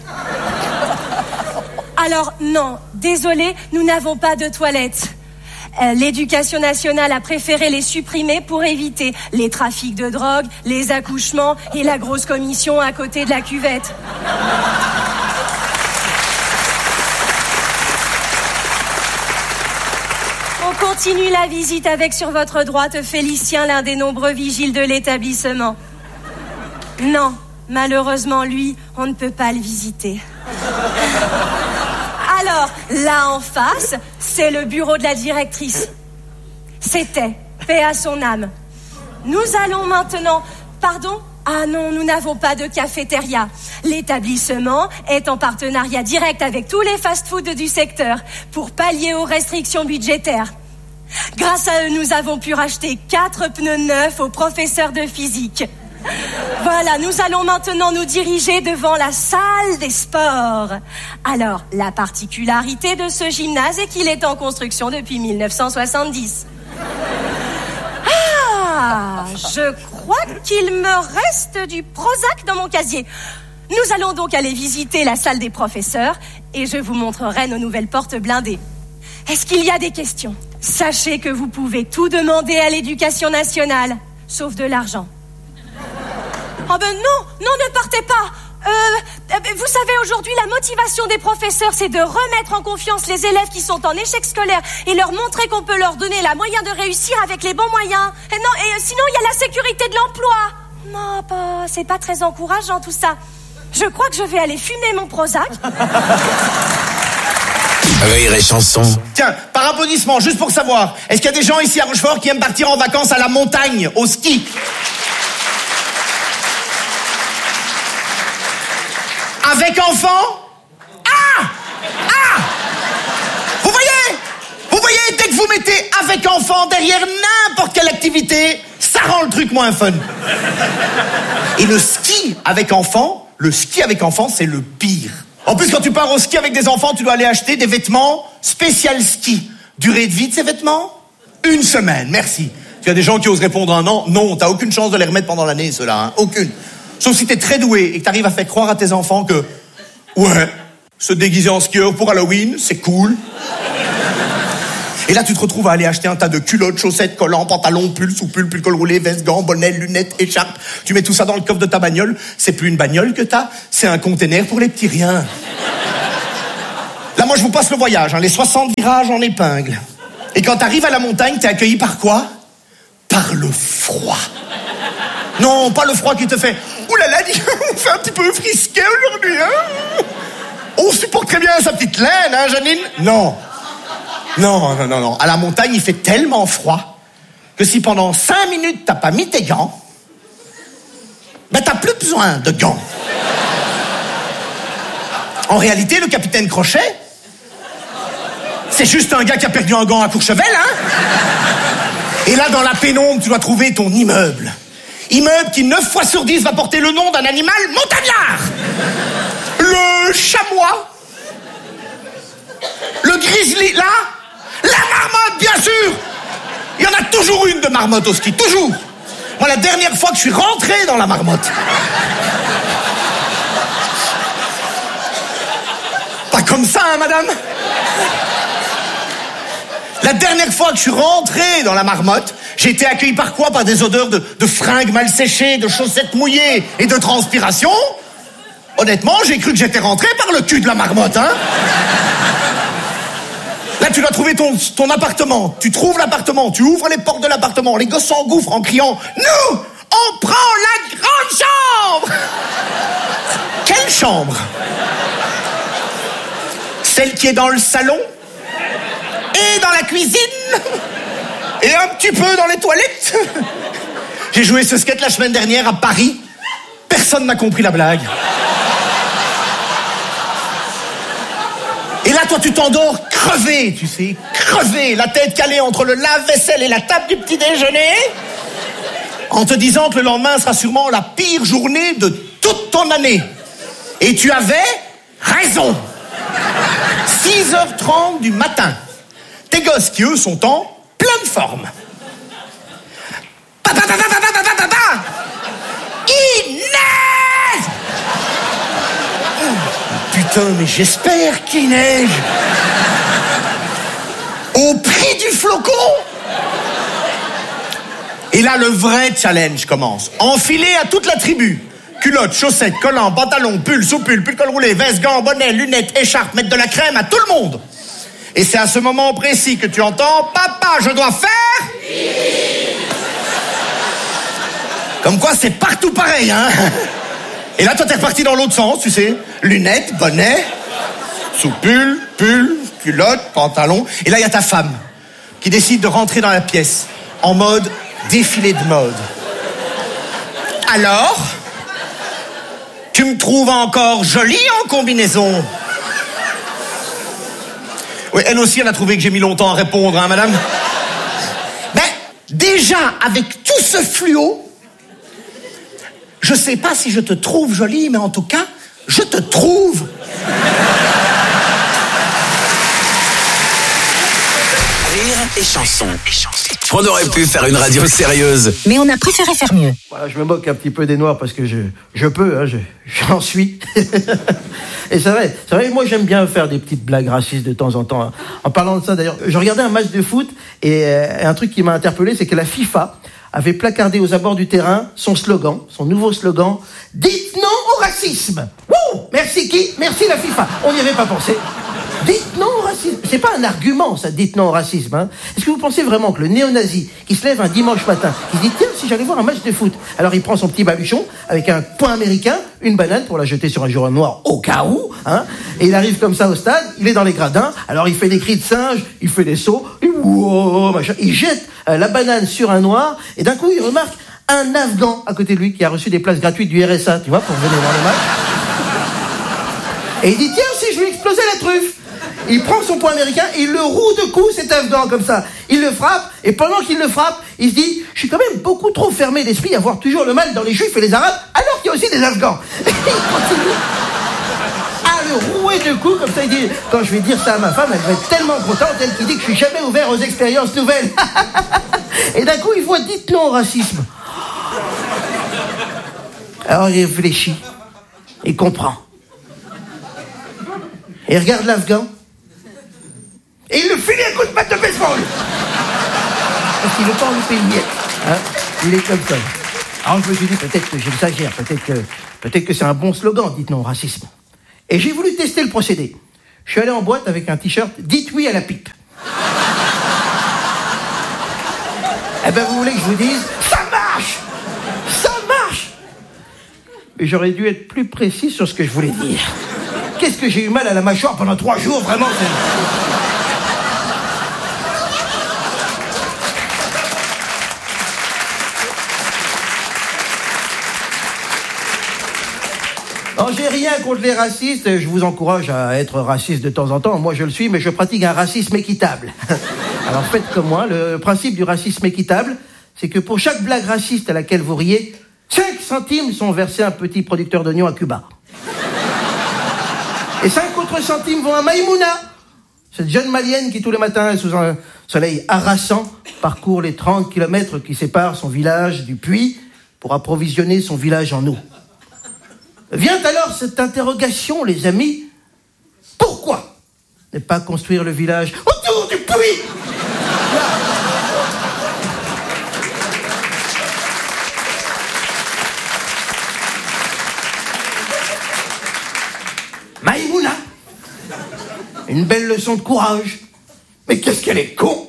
Alors, non, désolé, nous n'avons pas de toilettes. L'éducation nationale a préféré les supprimer pour éviter les trafics de drogue, les accouchements et la grosse commission à côté de la cuvette. On continue la visite avec, sur votre droite, Félicien, l'un des nombreux vigiles de l'établissement. Non, malheureusement, lui, on ne peut pas le visiter. Alors, là en face, c'est le bureau de la directrice. C'était, paix à son âme. Nous allons maintenant... Pardon ? Ah non, nous n'avons pas de cafétéria. L'établissement est en partenariat direct avec tous les fast-foods du secteur pour pallier aux restrictions budgétaires. Grâce à eux, nous avons pu racheter 4 pneus neufs aux professeurs de physique. Voilà, nous allons maintenant nous diriger devant la salle des sports. Alors, la particularité de ce gymnase est qu'il est en construction depuis 1970. Ah, je crois qu'il me reste du Prozac dans mon casier. Nous allons donc aller visiter la salle des professeurs et je vous montrerai nos nouvelles portes blindées. Est-ce qu'il y a des questions ? Sachez que vous pouvez tout demander à l'éducation nationale, sauf de l'argent. Oh ben non, ne partez pas. Vous savez, aujourd'hui, la motivation des professeurs, c'est de remettre en confiance les élèves qui sont en échec scolaire et leur montrer qu'on peut leur donner la moyen de réussir avec les bons moyens. Et sinon, il y a la sécurité de l'emploi. Non, c'est pas très encourageant tout ça. Je crois que je vais aller fumer mon Prozac. Rire et chanson. Tiens, par applaudissement, juste pour savoir, est-ce qu'il y a des gens ici à Rochefort qui aiment partir en vacances à la montagne, au ski ? Avec enfant ? Ah ! Vous voyez, dès que vous mettez avec enfant derrière n'importe quelle activité, ça rend le truc moins fun. Et le ski avec enfant, c'est le pire. En plus, quand tu pars au ski avec des enfants, tu dois aller acheter des vêtements spécial ski. Durée de vie de ces vêtements ? 1 semaine, merci. Il y a des gens qui osent répondre 1 an. Non, t'as aucune chance de les remettre pendant l'année, ceux-là, hein. Aucune. Sauf si t'es très doué et que t'arrives à faire croire à tes enfants que... Ouais, se déguiser en skieur pour Halloween, c'est cool. Et là, tu te retrouves à aller acheter un tas de culottes, chaussettes, collants, pantalons, pulls, sous-pulls, pull col roulé, vestes, gants, bonnets, lunettes, écharpes. Tu mets tout ça dans le coffre de ta bagnole. C'est plus une bagnole que t'as, c'est un container pour les petits riens. Là, moi, je vous passe le voyage, hein, les 60 virages en épingle. Et quand t'arrives à la montagne, t'es accueilli par quoi? Par le froid. Non, pas le froid qui te fait « Ouh là là, on fait un petit peu frisqué aujourd'hui, hein ?» On supporte très bien sa petite laine, hein, Janine? Non. Non. À la montagne, il fait tellement froid que si pendant 5 minutes, t'as pas mis tes gants, ben t'as plus besoin de gants. En réalité, le capitaine Crochet, c'est juste un gars qui a perdu un gant à Courchevel, hein? Et là, dans la pénombre, tu dois trouver ton immeuble. Immeuble qui, 9 fois sur 10, va porter le nom d'un animal montagnard. Le chamois. Le grizzly, là. La marmotte, bien sûr. Il y en a toujours une de marmotte au ski, toujours. Moi, la dernière fois que je suis rentré dans la marmotte. Pas comme ça, hein, madame? La dernière fois que je suis rentré dans la marmotte, j'ai été accueilli par quoi? Par des odeurs de fringues mal séchées, de chaussettes mouillées et de transpiration. Honnêtement, j'ai cru que j'étais rentré par le cul de la marmotte, hein. Là, tu dois trouver ton appartement. Tu trouves l'appartement, tu ouvres les portes de l'appartement. Les gosses s'engouffrent en criant « Nous, on prend la grande chambre !» Quelle chambre? Celle qui est dans le salon? Et dans la cuisine? Et un petit peu dans les toilettes? J'ai joué ce sketch la semaine dernière à Paris. Personne n'a compris la blague. Et là, toi, tu t'endors crevé, tu sais, crevé, la tête calée entre le lave-vaisselle et la table du petit déjeuner, en te disant que le lendemain sera sûrement la pire journée de toute ton année. Et tu avais raison. 6h30 du matin. Tes gosses qui, eux, sont en pleine forme. Papa, il neige! Putain, mais j'espère qu'il neige. Au prix du flocon. Et là, le vrai challenge commence. Enfilé à toute la tribu. Culottes, chaussettes, collants, pantalons, pulls, sous-pulls, pull col roulé, vestes, gants, bonnets, lunettes, écharpes, mettre de la crème à tout le monde. Et c'est à ce moment précis que tu entends « Papa, je dois faire... » Comme quoi, c'est partout pareil, hein. Et là, toi, t'es reparti dans l'autre sens, tu sais. Lunettes, bonnet, sous-pull, pull, culotte, pantalon. Et là, il y a ta femme qui décide de rentrer dans la pièce en mode défilé de mode. Alors, tu me trouves encore jolie en combinaison? Oui, elle aussi, elle a trouvé que j'ai mis longtemps à répondre, hein, madame? Ben, déjà, avec tout ce fluo, je sais pas si je te trouve jolie, mais en tout cas, je te trouve. Rire et chanson. On aurait pu faire une radio sérieuse. Mais on a préféré faire mieux. Voilà, je me moque un petit peu des Noirs parce que je peux, hein, j'en suis. Et c'est vrai, moi j'aime bien faire des petites blagues racistes de temps en temps. Hein. En parlant de ça d'ailleurs, je regardais un match de foot et un truc qui m'a interpellé, c'est que la FIFA avait placardé aux abords du terrain son slogan, son nouveau slogan, « Dites non au racisme !» Wouh! Merci qui? Merci la FIFA. On n'y avait pas pensé. Dites non au racisme. C'est pas un argument, ça, dites non au racisme. Hein. Est-ce que vous pensez vraiment que le néo-nazi qui se lève un dimanche matin, il dit tiens, si j'allais voir un match de foot, alors il prend son petit baluchon avec un poing américain, une banane pour la jeter sur un joueur noir au cas où, hein, et il arrive comme ça au stade, il est dans les gradins, alors il fait des cris de singe, il fait des sauts, il jette la banane sur un noir, et d'un coup il remarque un Afghan à côté de lui qui a reçu des places gratuites du RSA, tu vois, pour venir voir le match. Et il dit tiens, si je lui explosais la truffe. Il prend son poing américain, il le roue de coups, cet Afghan, comme ça. Il le frappe, et pendant qu'il le frappe, il se dit « Je suis quand même beaucoup trop fermé d'esprit à voir toujours le mal dans les Juifs et les Arabes, alors qu'il y a aussi des Afghans. » Et il continue à le rouer de coups, comme ça, il dit « Quand je vais dire ça à ma femme, elle va être tellement contente, elle qui dit que je suis jamais ouvert aux expériences nouvelles. » Et d'un coup, il voit « Dites non au racisme. » Alors il réfléchit, il comprend. Et il regarde l'Afghan. Et il le finit un coup de batte de baseball. pas en louper. Parce qu'il veut pas en louper une miette. Hein, il est comme ça. Alors je me suis dit, peut-être que j'exagère, peut-être que c'est un bon slogan, dites non au racisme. Et j'ai voulu tester le procédé. Je suis allé en boîte avec un t-shirt « Dites oui à la pipe ». Eh ben vous voulez que je vous dise, ça marche! Ça marche! Mais j'aurais dû être plus précis sur ce que je voulais dire. Qu'est-ce que j'ai eu mal à la mâchoire pendant 3 jours, vraiment? Alors, j'ai rien contre les racistes, je vous encourage à être raciste de temps en temps. Moi, je le suis, mais je pratique un racisme équitable. Alors, faites comme moi. Le principe du racisme équitable, c'est que pour chaque blague raciste à laquelle vous riez, 5 centimes sont versés à un petit producteur d'oignons à Cuba. Et 5 autres centimes vont à Maïmouna, cette jeune malienne qui, tous les matins, sous un soleil harassant, parcourt les 30 kilomètres qui séparent son village du puits pour approvisionner son village en eau. Vient alors cette interrogation, les amis. Pourquoi ne pas construire le village autour du puits? Maïmouna, une belle leçon de courage. Mais qu'est-ce qu'elle est con.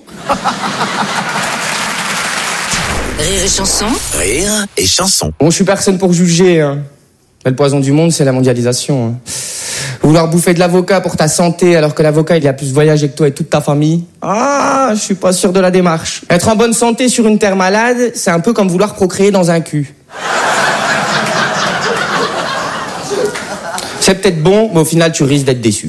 Rire et chanson. Rire et chanson. Bon, je suis personne pour juger, hein. Mais le poison du monde, c'est la mondialisation. Hein. Vouloir bouffer de l'avocat pour ta santé, alors que l'avocat, il a plus voyagé que toi et toute ta famille. Ah, je suis pas sûr de la démarche. Être en bonne santé sur une terre malade, c'est un peu comme vouloir procréer dans un cul. C'est peut-être bon, mais au final, tu risques d'être déçu.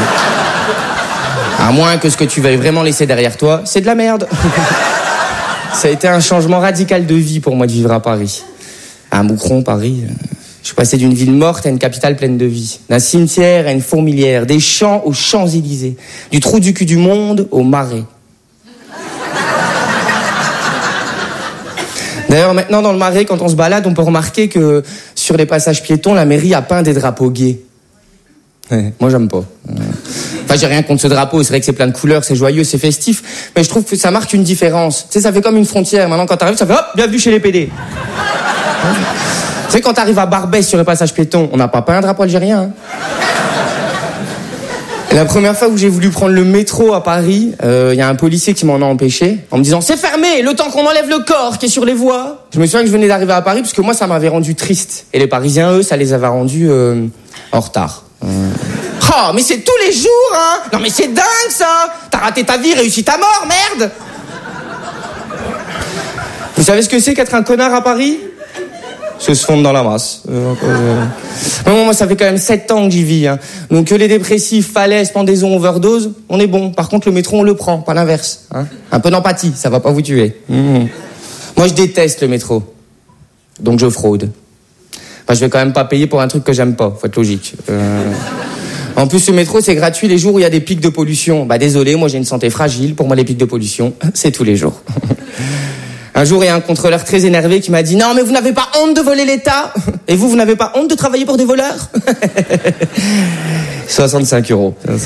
À moins que ce que tu veuilles vraiment laisser derrière toi, c'est de la merde. Ça a été un changement radical de vie pour moi de vivre à Paris. À Moucron, Paris... Je suis passé d'une ville morte à une capitale pleine de vie. D'un cimetière à une fourmilière. Des champs aux Champs-Élysées. Du trou du cul du monde au Marais. D'ailleurs, maintenant, dans le Marais, quand on se balade, on peut remarquer que sur les passages piétons, la mairie a peint des drapeaux gays. Ouais, moi, j'aime pas. Enfin, j'ai rien contre ce drapeau. C'est vrai que c'est plein de couleurs, c'est joyeux, c'est festif. Mais je trouve que ça marque une différence. Tu sais, ça fait comme une frontière. Maintenant, quand t'arrives, ça fait hop, bienvenue chez les PD. Tu sais, quand t'arrives à Barbès sur le passage piéton, on n'a pas peint un drapeau algérien. Hein. Et la première fois où j'ai voulu prendre le métro à Paris, y a un policier qui m'en a empêché, en me disant « C'est fermé, le temps qu'on enlève le corps qui est sur les voies !» Je me souviens que je venais d'arriver à Paris, parce que moi, ça m'avait rendu triste. Et les Parisiens, eux, ça les avait rendus en retard. Oh, mais c'est tous les jours, hein. Non, mais c'est dingue, ça. T'as raté ta vie, réussi ta mort, merde. Vous savez ce que c'est qu'être un connard à Paris ? Se fondre dans la masse. Non, moi, ça fait quand même 7 ans que j'y vis. Hein. Donc, les dépressifs, falaises, pendaisons, overdose, on est bon. Par contre, le métro, on le prend, pas l'inverse. Hein. Un peu d'empathie, ça va pas vous tuer. Moi, je déteste le métro. Donc, je fraude. Enfin, je vais quand même pas payer pour un truc que j'aime pas. Faut être logique. En plus, le métro, c'est gratuit les jours où il y a des pics de pollution. Bah, désolé, moi, j'ai une santé fragile. Pour moi, les pics de pollution, c'est tous les jours. Un jour, il y a un contrôleur très énervé qui m'a dit « Non, mais vous n'avez pas honte de voler l'État ? Et vous n'avez pas honte de travailler pour des voleurs ?» 65 €. Rire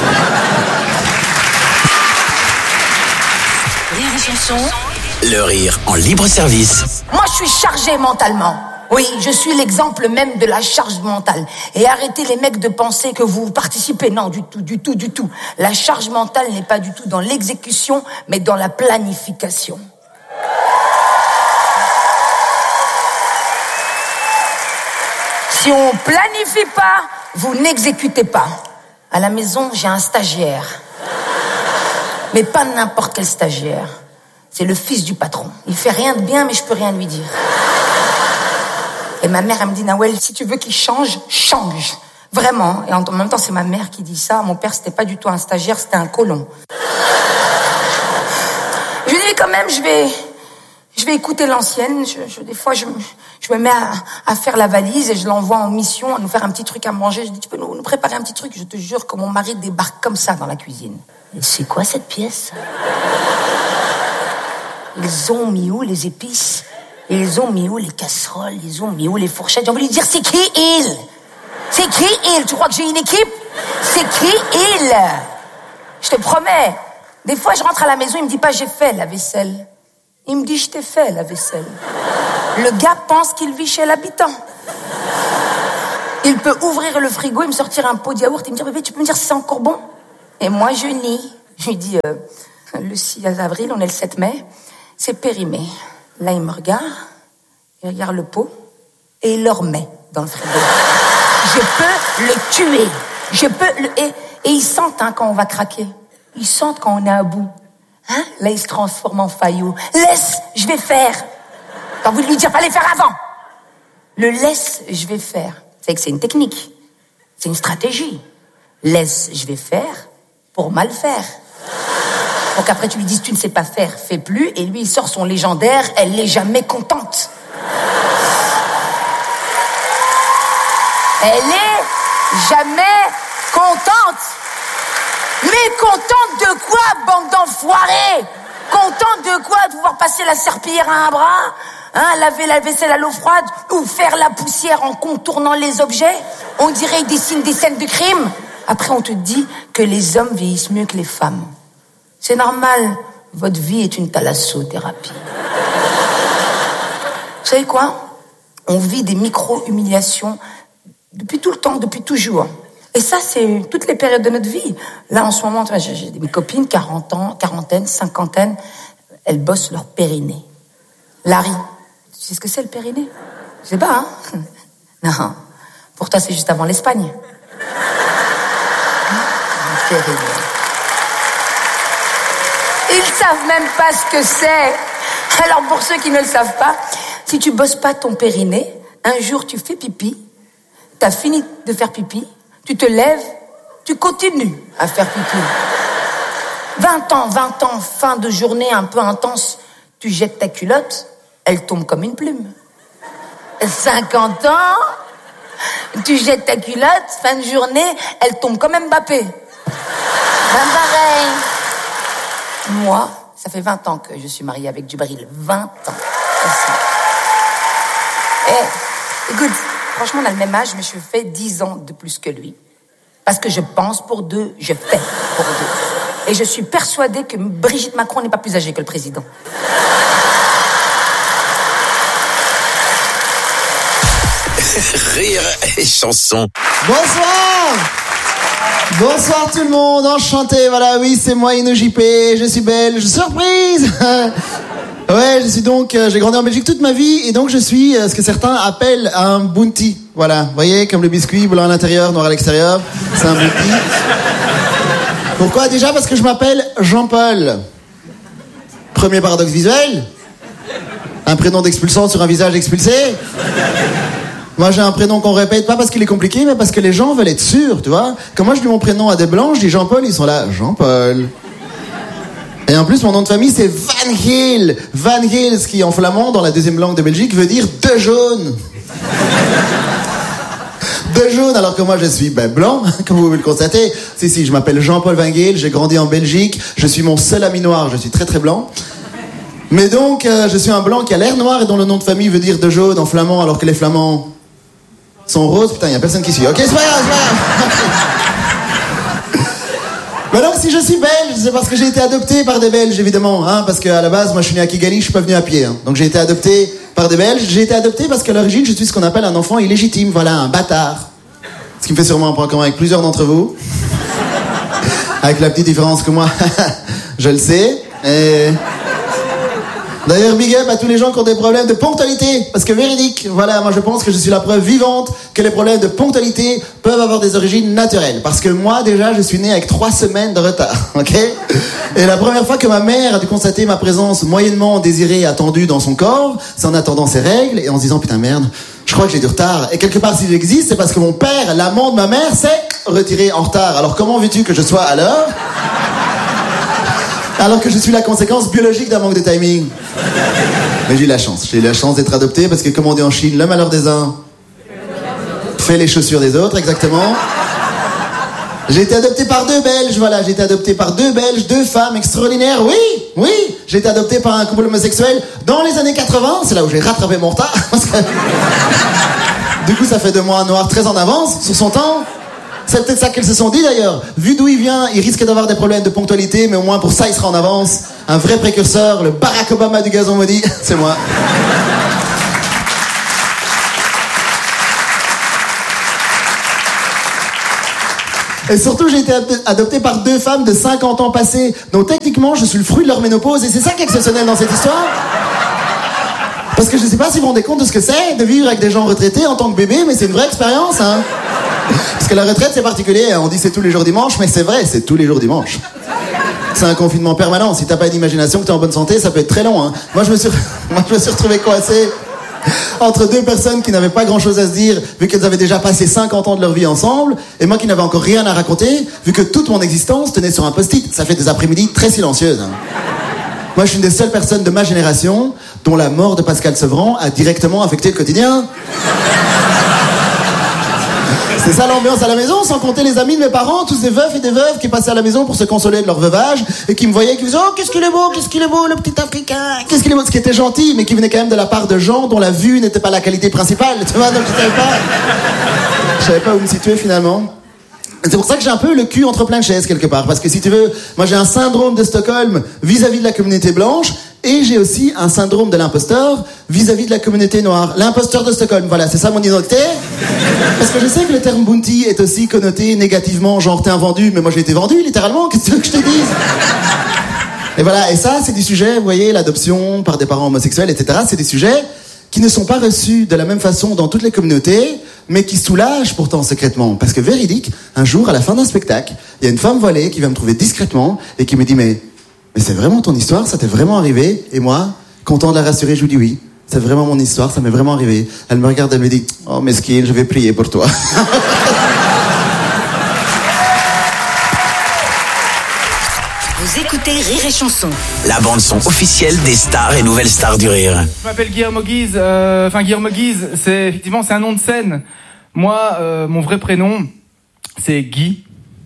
et chanson. Le rire en libre service. Moi, je suis chargée mentalement. Oui, je suis l'exemple même de la charge mentale. Et arrêtez les mecs de penser que vous participez. Non, du tout. La charge mentale n'est pas du tout dans l'exécution, mais dans la planification. Si on planifie pas, vous n'exécutez pas. À la maison, j'ai un stagiaire. Mais pas n'importe quel stagiaire. C'est le fils du patron. Il fait rien de bien, mais je peux rien lui dire. Et ma mère, elle me dit, Nawel, si tu veux qu'il change, change. Vraiment. Et en même temps, c'est ma mère qui dit ça. Mon père, c'était pas du tout un stagiaire, c'était un colon. Je lui dis, quand même, je vais écouter l'ancienne. Des fois, je me mets à faire la valise et je l'envoie en mission à nous faire un petit truc à manger. Je dis, tu peux nous préparer un petit truc? Je te jure que mon mari débarque comme ça dans la cuisine. C'est quoi cette pièce? Ils ont mis où les épices? Ils ont mis où les casseroles? Ils ont mis où les fourchettes? J'ai envie de lui dire, c'est qui il? C'est qui il? Tu crois que j'ai une équipe? C'est qui il? Je te promets, Des fois, je rentre à la maison, il me dit pas j'ai fait la vaisselle. Il me dit je t'ai fait la vaisselle. Le gars pense qu'il vit chez l'habitant. Il peut ouvrir le frigo et me sortir un pot de yaourt et me dire bébé, tu peux me dire si c'est encore bon? Et moi, je nie. Je lui dis le 6 avril, on est le 7 mai, c'est périmé. Là, il me regarde, il regarde le pot et il le remet dans le frigo. Je peux le tuer. Et ils sentent quand on va craquer. Ils sentent quand on est à bout. Hein? Là, ils se transforment en faillot. Laisse, je vais faire. T'as envie de lui dire, fallait faire avant. Le laisse, je vais faire. C'est que c'est une technique. C'est une stratégie. Laisse, je vais faire pour mal faire. Donc après, tu lui dis, tu ne sais pas faire, fais plus. Et lui, il sort son légendaire, elle n'est jamais contente. Elle est jamais contente. Mais contente de quoi, bande d'enfoirés? Contente de quoi? De pouvoir passer la serpillière à un bras, hein, laver la vaisselle à l'eau froide, ou faire la poussière en contournant les objets? On dirait qu'ils dessinent des scènes de crime. Après, on te dit que les hommes vieillissent mieux que les femmes. C'est normal, votre vie est une thalassothérapie. Vous savez quoi? On vit des micro-humiliations depuis tout le temps, depuis toujours. Et ça, c'est toutes les périodes de notre vie. Là, en ce moment, j'ai des copines, 40 ans, quarantaine, cinquantaine, elles bossent leur périnée. Larry, tu sais ce que c'est le périnée? Je sais pas, hein? Non, pour toi, c'est juste avant l'Espagne. Le périnée. Ils savent même pas ce que c'est. Alors, pour ceux qui ne le savent pas, si tu bosses pas ton périnée, un jour, tu fais pipi, t'as fini de faire pipi, tu te lèves, tu continues à faire pipi. 20 ans, fin de journée un peu intense, tu jettes ta culotte, elle tombe comme une plume. 50 ans, tu jettes ta culotte, fin de journée, elle tombe comme Mbappé. Ben pareil. Moi, ça fait 20 ans que je suis mariée avec Djibril. 20 ans. Et, écoute, franchement, on a le même âge, mais je fais 10 ans de plus que lui. Parce que je pense pour deux, je fais pour deux. Et je suis persuadée que Brigitte Macron n'est pas plus âgée que le président. Rire et chanson. Bonsoir! Bonsoir tout le monde, enchanté, voilà, oui, c'est moi Ino JP, je suis belge, surprise! Ouais, j'ai grandi en Belgique toute ma vie, et donc je suis ce que certains appellent un bounty. Voilà, vous voyez, comme le biscuit, blanc à l'intérieur, noir à l'extérieur, c'est un bounty. Pourquoi? Déjà parce que je m'appelle Jean-Paul. Premier paradoxe visuel. Un prénom d'expulsant sur un visage expulsé. Moi, j'ai un prénom qu'on répète, pas parce qu'il est compliqué, mais parce que les gens veulent être sûrs, tu vois. Quand moi, je dis mon prénom à des blancs, je dis Jean-Paul, ils sont là, Jean-Paul. Et en plus, mon nom de famille, c'est Van Heel. Van Heel, ce qui, en flamand, dans la deuxième langue de Belgique, veut dire de jaune. De jaune, alors que moi, je suis blanc, comme vous pouvez le constater. Si, je m'appelle Jean-Paul Van Heel, j'ai grandi en Belgique, je suis mon seul ami noir, je suis très très blanc. Mais donc, je suis un blanc qui a l'air noir et dont le nom de famille veut dire de jaune en flamand, alors que les flamands sont roses. Putain, il y a personne qui suit. Ok, c'est pas grave. Mais donc, si je suis belge, c'est parce que j'ai été adopté par des Belges, évidemment, hein, parce qu'à la base, moi, je suis né à Kigali, je suis pas venu à pied, hein. Donc, j'ai été adopté par des Belges. J'ai été adopté parce qu'à l'origine, je suis ce qu'on appelle un enfant illégitime, voilà, un bâtard. Ce qui me fait sûrement un point commun avec plusieurs d'entre vous. Avec la petite différence que moi, je le sais. Et... D'ailleurs, big up à tous les gens qui ont des problèmes de ponctualité, parce que véridique, voilà, moi je pense que je suis la preuve vivante que les problèmes de ponctualité peuvent avoir des origines naturelles. Parce que moi, déjà, je suis né avec 3 semaines de retard, ok? Et la première fois que ma mère a dû constater ma présence moyennement désirée et attendue dans son corps, c'est en attendant ses règles et en se disant, putain merde, je crois que j'ai du retard. Et quelque part, s'il existe, c'est parce que mon père, l'amant de ma mère, s'est retiré en retard. Alors comment veux-tu que je sois à l'heure? Alors que je suis la conséquence biologique d'un manque de timing. Mais j'ai eu la chance. J'ai eu la chance d'être adopté parce que, comme on dit en Chine, le malheur des uns fait les chaussures des autres, exactement. J'ai été adopté par 2 Belges, voilà. J'ai été adopté par 2 Belges, 2 femmes extraordinaires. Oui. J'ai été adopté par un couple homosexuel dans les années 80. C'est là où j'ai rattrapé mon retard. Parce que... Du coup, ça fait de moi un noir très en avance sur son temps. C'est peut-être ça qu'elles se sont dit d'ailleurs. Vu d'où il vient, il risque d'avoir des problèmes de ponctualité, mais au moins pour ça, il sera en avance. Un vrai précurseur, le Barack Obama du gazon maudit, c'est moi. Et surtout, j'ai été adopté par 2 femmes de 50 ans passés. Donc techniquement, je suis le fruit de leur ménopause. Et c'est ça qui est exceptionnel dans cette histoire. Parce que je ne sais pas si vous vous rendez compte de ce que c'est de vivre avec des gens retraités en tant que bébé, mais c'est une vraie expérience, hein. Parce que la retraite, c'est particulier. On dit c'est tous les jours dimanche, mais c'est vrai, c'est tous les jours dimanche. C'est un confinement permanent. Si t'as pas d'imagination, que t'es en bonne santé, ça peut être très long, hein. Moi, je me suis retrouvé coincé entre 2 personnes qui n'avaient pas grand-chose à se dire, vu qu'elles avaient déjà passé 50 ans de leur vie ensemble, et moi qui n'avais encore rien à raconter, vu que toute mon existence tenait sur un post-it. Ça fait des après-midi très silencieuses, hein. Moi, je suis une des seules personnes de ma génération dont la mort de Pascal Sevran a directement affecté le quotidien. C'est ça l'ambiance à la maison, sans compter les amis de mes parents, tous des veufs et des veuves qui passaient à la maison pour se consoler de leur veuvage et qui me voyaient et qui me disaient « Oh, qu'est-ce qu'il est beau, le petit Africain, qu'est-ce qu'il est beau !» Ce qui était gentil, mais qui venait quand même de la part de gens dont la vue n'était pas la qualité principale, tu vois, donc je savais pas où me situer finalement. C'est pour ça que j'ai un peu le cul entre plein de chaises quelque part, parce que si tu veux, moi j'ai un syndrome de Stockholm vis-à-vis de la communauté blanche, et j'ai aussi un syndrome de l'imposteur vis-à-vis de la communauté noire. L'imposteur de Stockholm, voilà, c'est ça mon identité. Parce que je sais que le terme bounty est aussi connoté négativement, genre t'es un vendu, mais moi j'ai été vendu littéralement, qu'est-ce que tu veux que je te dise? Et voilà, et ça c'est des sujets, vous voyez, l'adoption par des parents homosexuels, etc., c'est des sujets qui ne sont pas reçus de la même façon dans toutes les communautés, mais qui soulagent pourtant secrètement. Parce que véridique, un jour, à la fin d'un spectacle, il y a une femme voilée qui vient me trouver discrètement et qui me dit « Mais c'est vraiment ton histoire, ça t'est vraiment arrivé ?» Et moi, content de la rassurer, je lui dis « Oui, c'est vraiment mon histoire, ça m'est vraiment arrivé. » Elle me regarde, elle me dit « Oh mesquine, je vais prier pour toi. » Vous écoutez Rire et Chanson. La bande-son officielle des stars et nouvelles stars du rire. Je m'appelle Guillermo Guise. Guillermo Guise, c'est un nom de scène. Moi, mon vrai prénom, c'est Guy.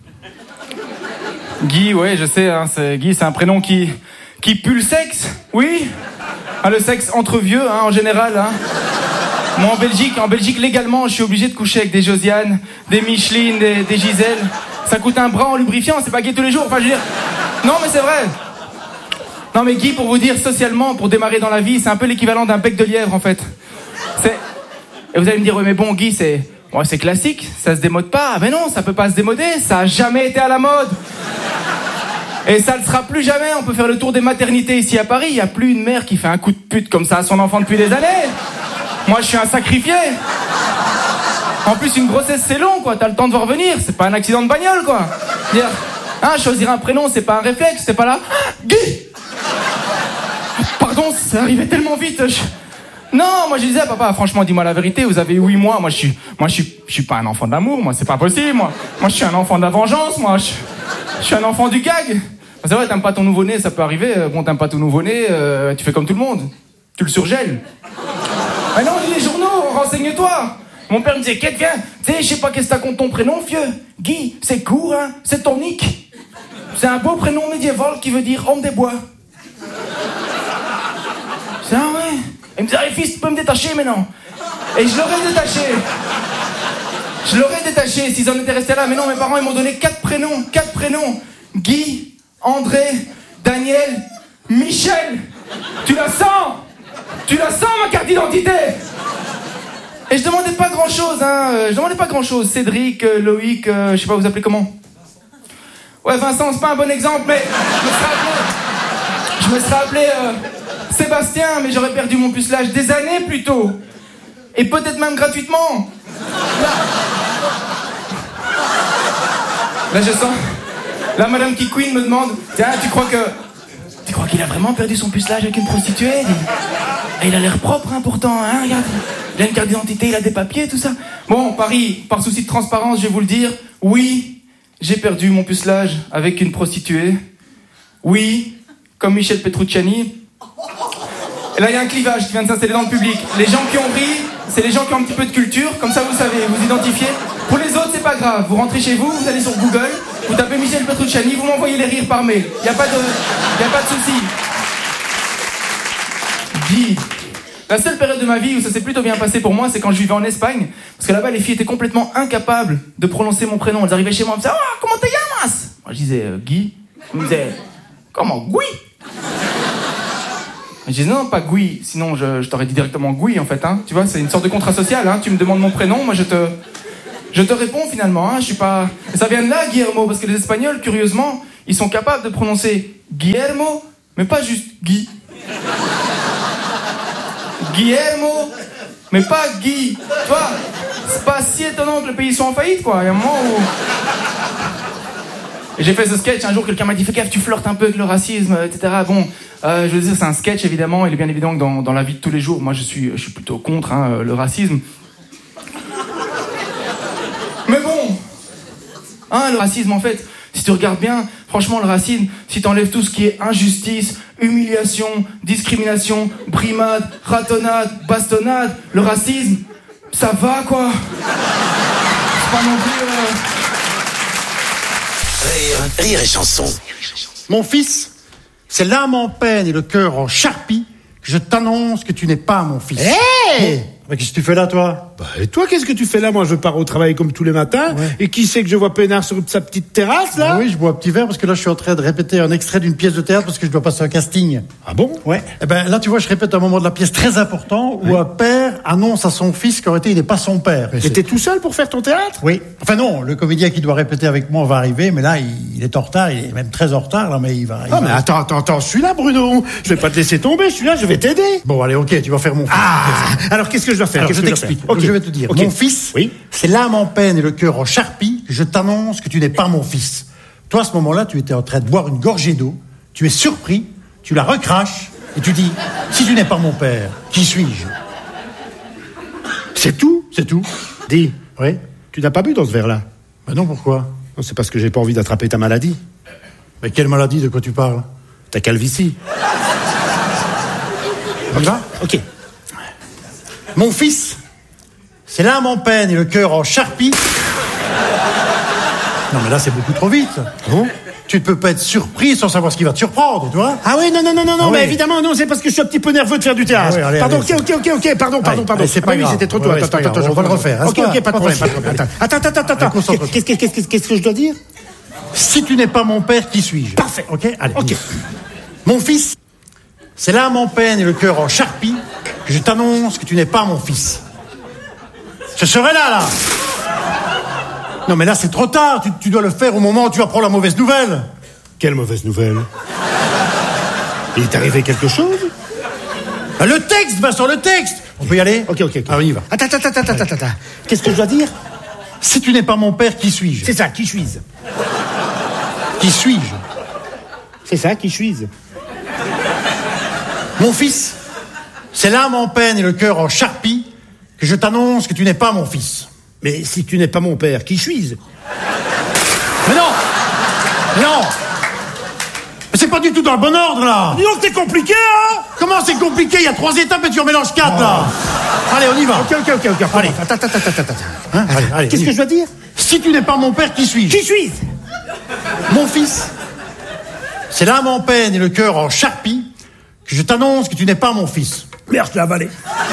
Guy, ouais, je sais, hein, Guy, c'est un prénom qui pue le sexe, oui. Ah, le sexe entre vieux, hein, en général. Hein. Moi, en Belgique, légalement, je suis obligé de coucher avec des Josiane, des Micheline, des Gisèle. Ça coûte un bras en lubrifiant, c'est pas gay tous les jours. Enfin, je veux dire... Non, mais c'est vrai. Non, mais Guy, pour vous dire, socialement, pour démarrer dans la vie, c'est un peu l'équivalent d'un bec de lièvre, en fait. Et vous allez me dire, ouais, mais bon, Guy, c'est classique, ça se démode pas. Mais non, ça peut pas se démoder, ça a jamais été à la mode. Et ça le sera plus jamais. On peut faire le tour des maternités ici à Paris. Il y a plus une mère qui fait un coup de pute comme ça à son enfant depuis des années. Moi, je suis un sacrifié. En plus, une grossesse, c'est long, quoi. T'as le temps de voir venir. C'est pas un accident de bagnole, quoi. Dire, choisir un prénom, c'est pas un réflexe. C'est pas là. Guy. Pardon, c'est arrivé tellement vite. Non, moi je disais, papa, franchement, dis-moi la vérité. Vous avez 8 mois. Moi, je suis pas un enfant de l'amour. Moi, c'est pas possible. Moi, je suis un enfant de la vengeance. Moi, je suis un enfant du gag. C'est vrai, t'aimes pas ton nouveau-né, ça peut arriver. Bon, t'aimes pas ton nouveau-né, tu fais comme tout le monde. Tu le surgèles. Ah non, lis les journaux, renseigne-toi. Mon père me disait, Kate, viens, tu sais, je sais pas qu'est-ce que t'as contre ton prénom, vieux. Guy, c'est court, hein, c'est ton nick. C'est un beau prénom médiéval qui veut dire homme des bois. C'est ah ouais. Il me disait, allez fils, tu peux me détacher maintenant. Et je l'aurais détaché s'ils en étaient restés là. Mais non, mes parents, ils m'ont donné 4 prénoms. Guy, André, Daniel, Michel. Tu la sens, ma carte d'identité. Et je demandais pas grand-chose, Cédric, Loïc, je sais pas, vous appelez comment? Ouais, Vincent, c'est pas un bon exemple, mais je me serais appelé Sébastien, mais j'aurais perdu mon pucelage des années plus tôt. Et peut-être même gratuitement. Là, je sens... Là, Madame Kikouine me demande, tiens, tu crois qu'il a vraiment perdu son pucelage avec une prostituée? Et il a l'air propre, hein, pourtant, hein, regarde. Il a une carte d'identité, il a des papiers, tout ça. Bon, Paris, par souci de transparence, je vais vous le dire, oui, j'ai perdu mon pucelage avec une prostituée. Oui, comme Michel Petrucciani. Et là, il y a un clivage qui vient de s'installer dans le public. Les gens qui ont ri, c'est les gens qui ont un petit peu de culture, comme ça, vous savez, vous identifiez. Pour les autres, c'est pas grave. Vous rentrez chez vous, vous allez sur Google, vous tapez Michel Petrucciani, vous m'envoyez les rires par mail. Il y a pas de souci. La seule période de ma vie où ça s'est plutôt bien passé pour moi, c'est quand je vivais en Espagne. Parce que là-bas, les filles étaient complètement incapables de prononcer mon prénom. Elles arrivaient chez moi et me disaient « Oh, comment te llamas ?» Moi, je disais « Guy ». Elles me disaient « Comment, Guy ?» Je disais « Non, pas Guy, sinon je t'aurais dit directement Guy, en fait. Hein. Tu vois, c'est une sorte de contrat social. Hein. Tu me demandes mon prénom, moi je te réponds finalement. Hein. Je suis pas... Et ça vient de là, Guillermo, parce que les Espagnols, curieusement, ils sont capables de prononcer Guillermo, mais pas juste Guy. Guillermo, mais pas Guy. Tu vois, c'est pas si étonnant que le pays soit en faillite, quoi. Il y a un moment où... Et j'ai fait ce sketch, un jour quelqu'un m'a dit « Fais gaffe, tu flirtes un peu avec le racisme, etc. » Bon, je veux dire, c'est un sketch, évidemment. Il est bien évident que dans la vie de tous les jours, moi, je suis plutôt contre le racisme. Mais bon, le racisme, en fait, si tu regardes bien, franchement, le racisme, si t'enlèves tout ce qui est injustice, humiliation, discrimination, brimade, ratonnade, bastonnade, le racisme, ça va, quoi. C'est pas non plus... Rire et chanson. Mon fils, c'est l'âme en peine et le cœur en charpie que je t'annonce que tu n'es pas mon fils. Hey! Mais qu'est-ce que tu fais là, toi? Bah, et toi, qu'est-ce que tu fais là? Moi, je pars au travail comme tous les matins. Ouais. Et qui c'est que je vois peinard sur sa petite terrasse, là? Bah oui, je bois un petit verre parce que là, je suis en train de répéter un extrait d'une pièce de théâtre parce que je dois passer un casting. Ah bon? Ouais. Eh ben, là, tu vois, je répète un moment de la pièce très important où un père annonce à son fils qu'en réalité, il n'est pas son père. Et t'es tout seul pour faire ton théâtre? Oui. Enfin, non, le comédien qui doit répéter avec moi va arriver, mais là, il est en retard, il est même très en retard, là, mais il va... mais attends, je suis là, Bruno. Je vais pas te laisser tomber, je suis là, je vais t'aider. Bon, allez, ok, tu vas faire mon fils. Alors, qu'est-ce que je dois faire? Alors, je t'explique. Okay. Je vais te dire. Okay. Mon fils, c'est l'âme en peine et le cœur en charpie que je t'annonce que tu n'es pas mon fils. Toi, à ce moment-là, tu étais en train de boire une gorgée d'eau, tu es surpris, tu la recraches et tu dis « Si tu n'es pas mon père, qui suis-je » C'est tout? C'est tout. Dis, oui. Tu n'as pas bu dans ce verre-là? Ben non, pourquoi? Non, c'est parce que j'ai pas envie d'attraper ta maladie. Mais quelle maladie? De quoi tu parles? Ta calvitie. On y va? Ok. Mon fils, c'est l'âme en peine et le cœur en charpie. Non, mais là, c'est beaucoup trop vite. Bon. Tu ne peux pas être surpris sans savoir ce qui va te surprendre, tu vois? Ah oui, non, mais évidemment, non, c'est parce que je suis un petit peu nerveux de faire du théâtre. Ah oui, allez, pardon, allez, ok, pardon. Allez, c'est pas grave. C'était trop tôt. Attends, on va le refaire. Ok, pas de problème. Attends. Qu'est-ce que je dois dire? Si tu n'es pas mon père, qui suis-je? Parfait. Ok, allez. Ok. Mon fils, c'est l'âme en peine et le cœur en charpie que je t'annonce que tu n'es pas mon fils. Je serai là. Non, mais là, c'est trop tard. Tu dois le faire au moment où tu apprends la mauvaise nouvelle. Quelle mauvaise nouvelle? Il est arrivé quelque chose? Le texte, Vincent, le texte. On peut y aller? Ok. Ah, on y va. Attends. Qu'est-ce que je dois dire? Si tu n'es pas mon père, qui suis-je? C'est ça, qui suis-je? Qui suis-je? C'est ça, qui suis-je? Mon fils, c'est l'âme en peine et le cœur en charpie que je t'annonce que tu n'es pas mon fils. Mais si tu n'es pas mon père, qui suis-je? Mais non! Mais c'est pas du tout dans le bon ordre, là! Dis donc, c'est compliqué, hein? Comment c'est compliqué? Il y a 3 étapes et tu en mélanges 4, là! Allez, on y va! Ok. Allez. Attends. Hein? Allez, qu'est-ce que je dois dire? Si tu n'es pas mon père, qui suis-je? Qui suis-je? Mon fils, c'est l'âme en peine et le cœur en charpie que je t'annonce que tu n'es pas mon fils. Merde, je l'ai avalé.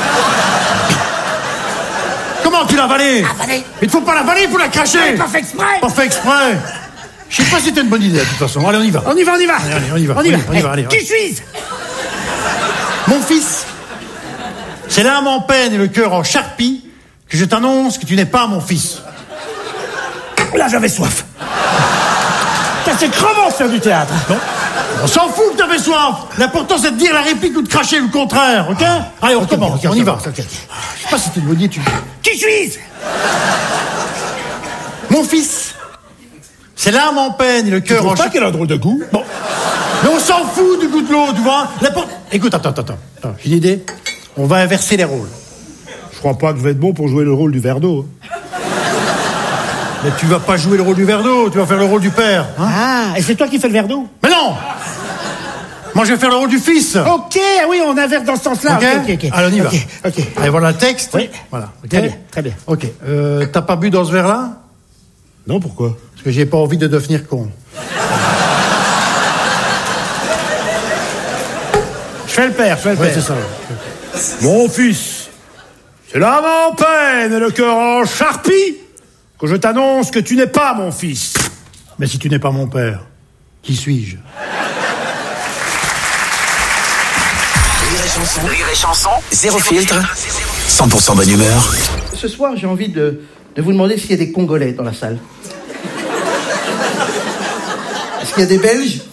Comment tu l'as avalé? Avalé. Il ne faut pas l'avaler, il faut la cracher. J'ai pas fait exprès. Pas fait exprès. Je sais pas si c'était une bonne idée, de toute façon. Allez, on y va. On y va. Allez, on y va. Allez, qui suis-je? Mon fils, c'est l'âme en peine et le cœur en charpie que je t'annonce que tu n'es pas mon fils. Là, j'avais soif. C'est crevant, faire du théâtre. Non. On s'en fout que t'avais soif. L'important, c'est de dire la réplique ou de cracher le contraire, ok? Allez, on recommence, on y va. Je sais pas si c'était une bonne idée, Qui suis-je? Mon fils, c'est l'âme en peine et le cœur en... Tu trouves pas qu'elle a un drôle de goût? Bon. Mais on s'en fout du goût de l'eau, tu vois? Écoute, attends. J'ai une idée. On va inverser les rôles. Je crois pas que je vais être bon pour jouer le rôle du verre d'eau. Mais tu vas pas jouer le rôle du verre d'eau, tu vas faire le rôle du père. Hein? Ah, et c'est toi qui fais le verre d'eau? Mais non! Moi, je vais faire le rôle du fils. Ok, oui, on inverse dans ce sens-là. Ok. Allez, on y va. Ok. Allez, voilà le texte. Oui. Voilà. Okay. Très bien. Ok. T'as pas bu dans ce verre-là? Non, pourquoi? Parce que j'ai pas envie de devenir con. Je fais le père. Ouais, c'est ça. Mon fils, c'est l'âme en peine et le cœur en charpie que je t'annonce que tu n'es pas mon fils. Mais si tu n'es pas mon père, qui suis-je? Rire et chanson, zéro filtre, 100% bonne humeur. Ce soir, j'ai envie de vous demander s'il y a des Congolais dans la salle. Est-ce qu'il y a des Belges?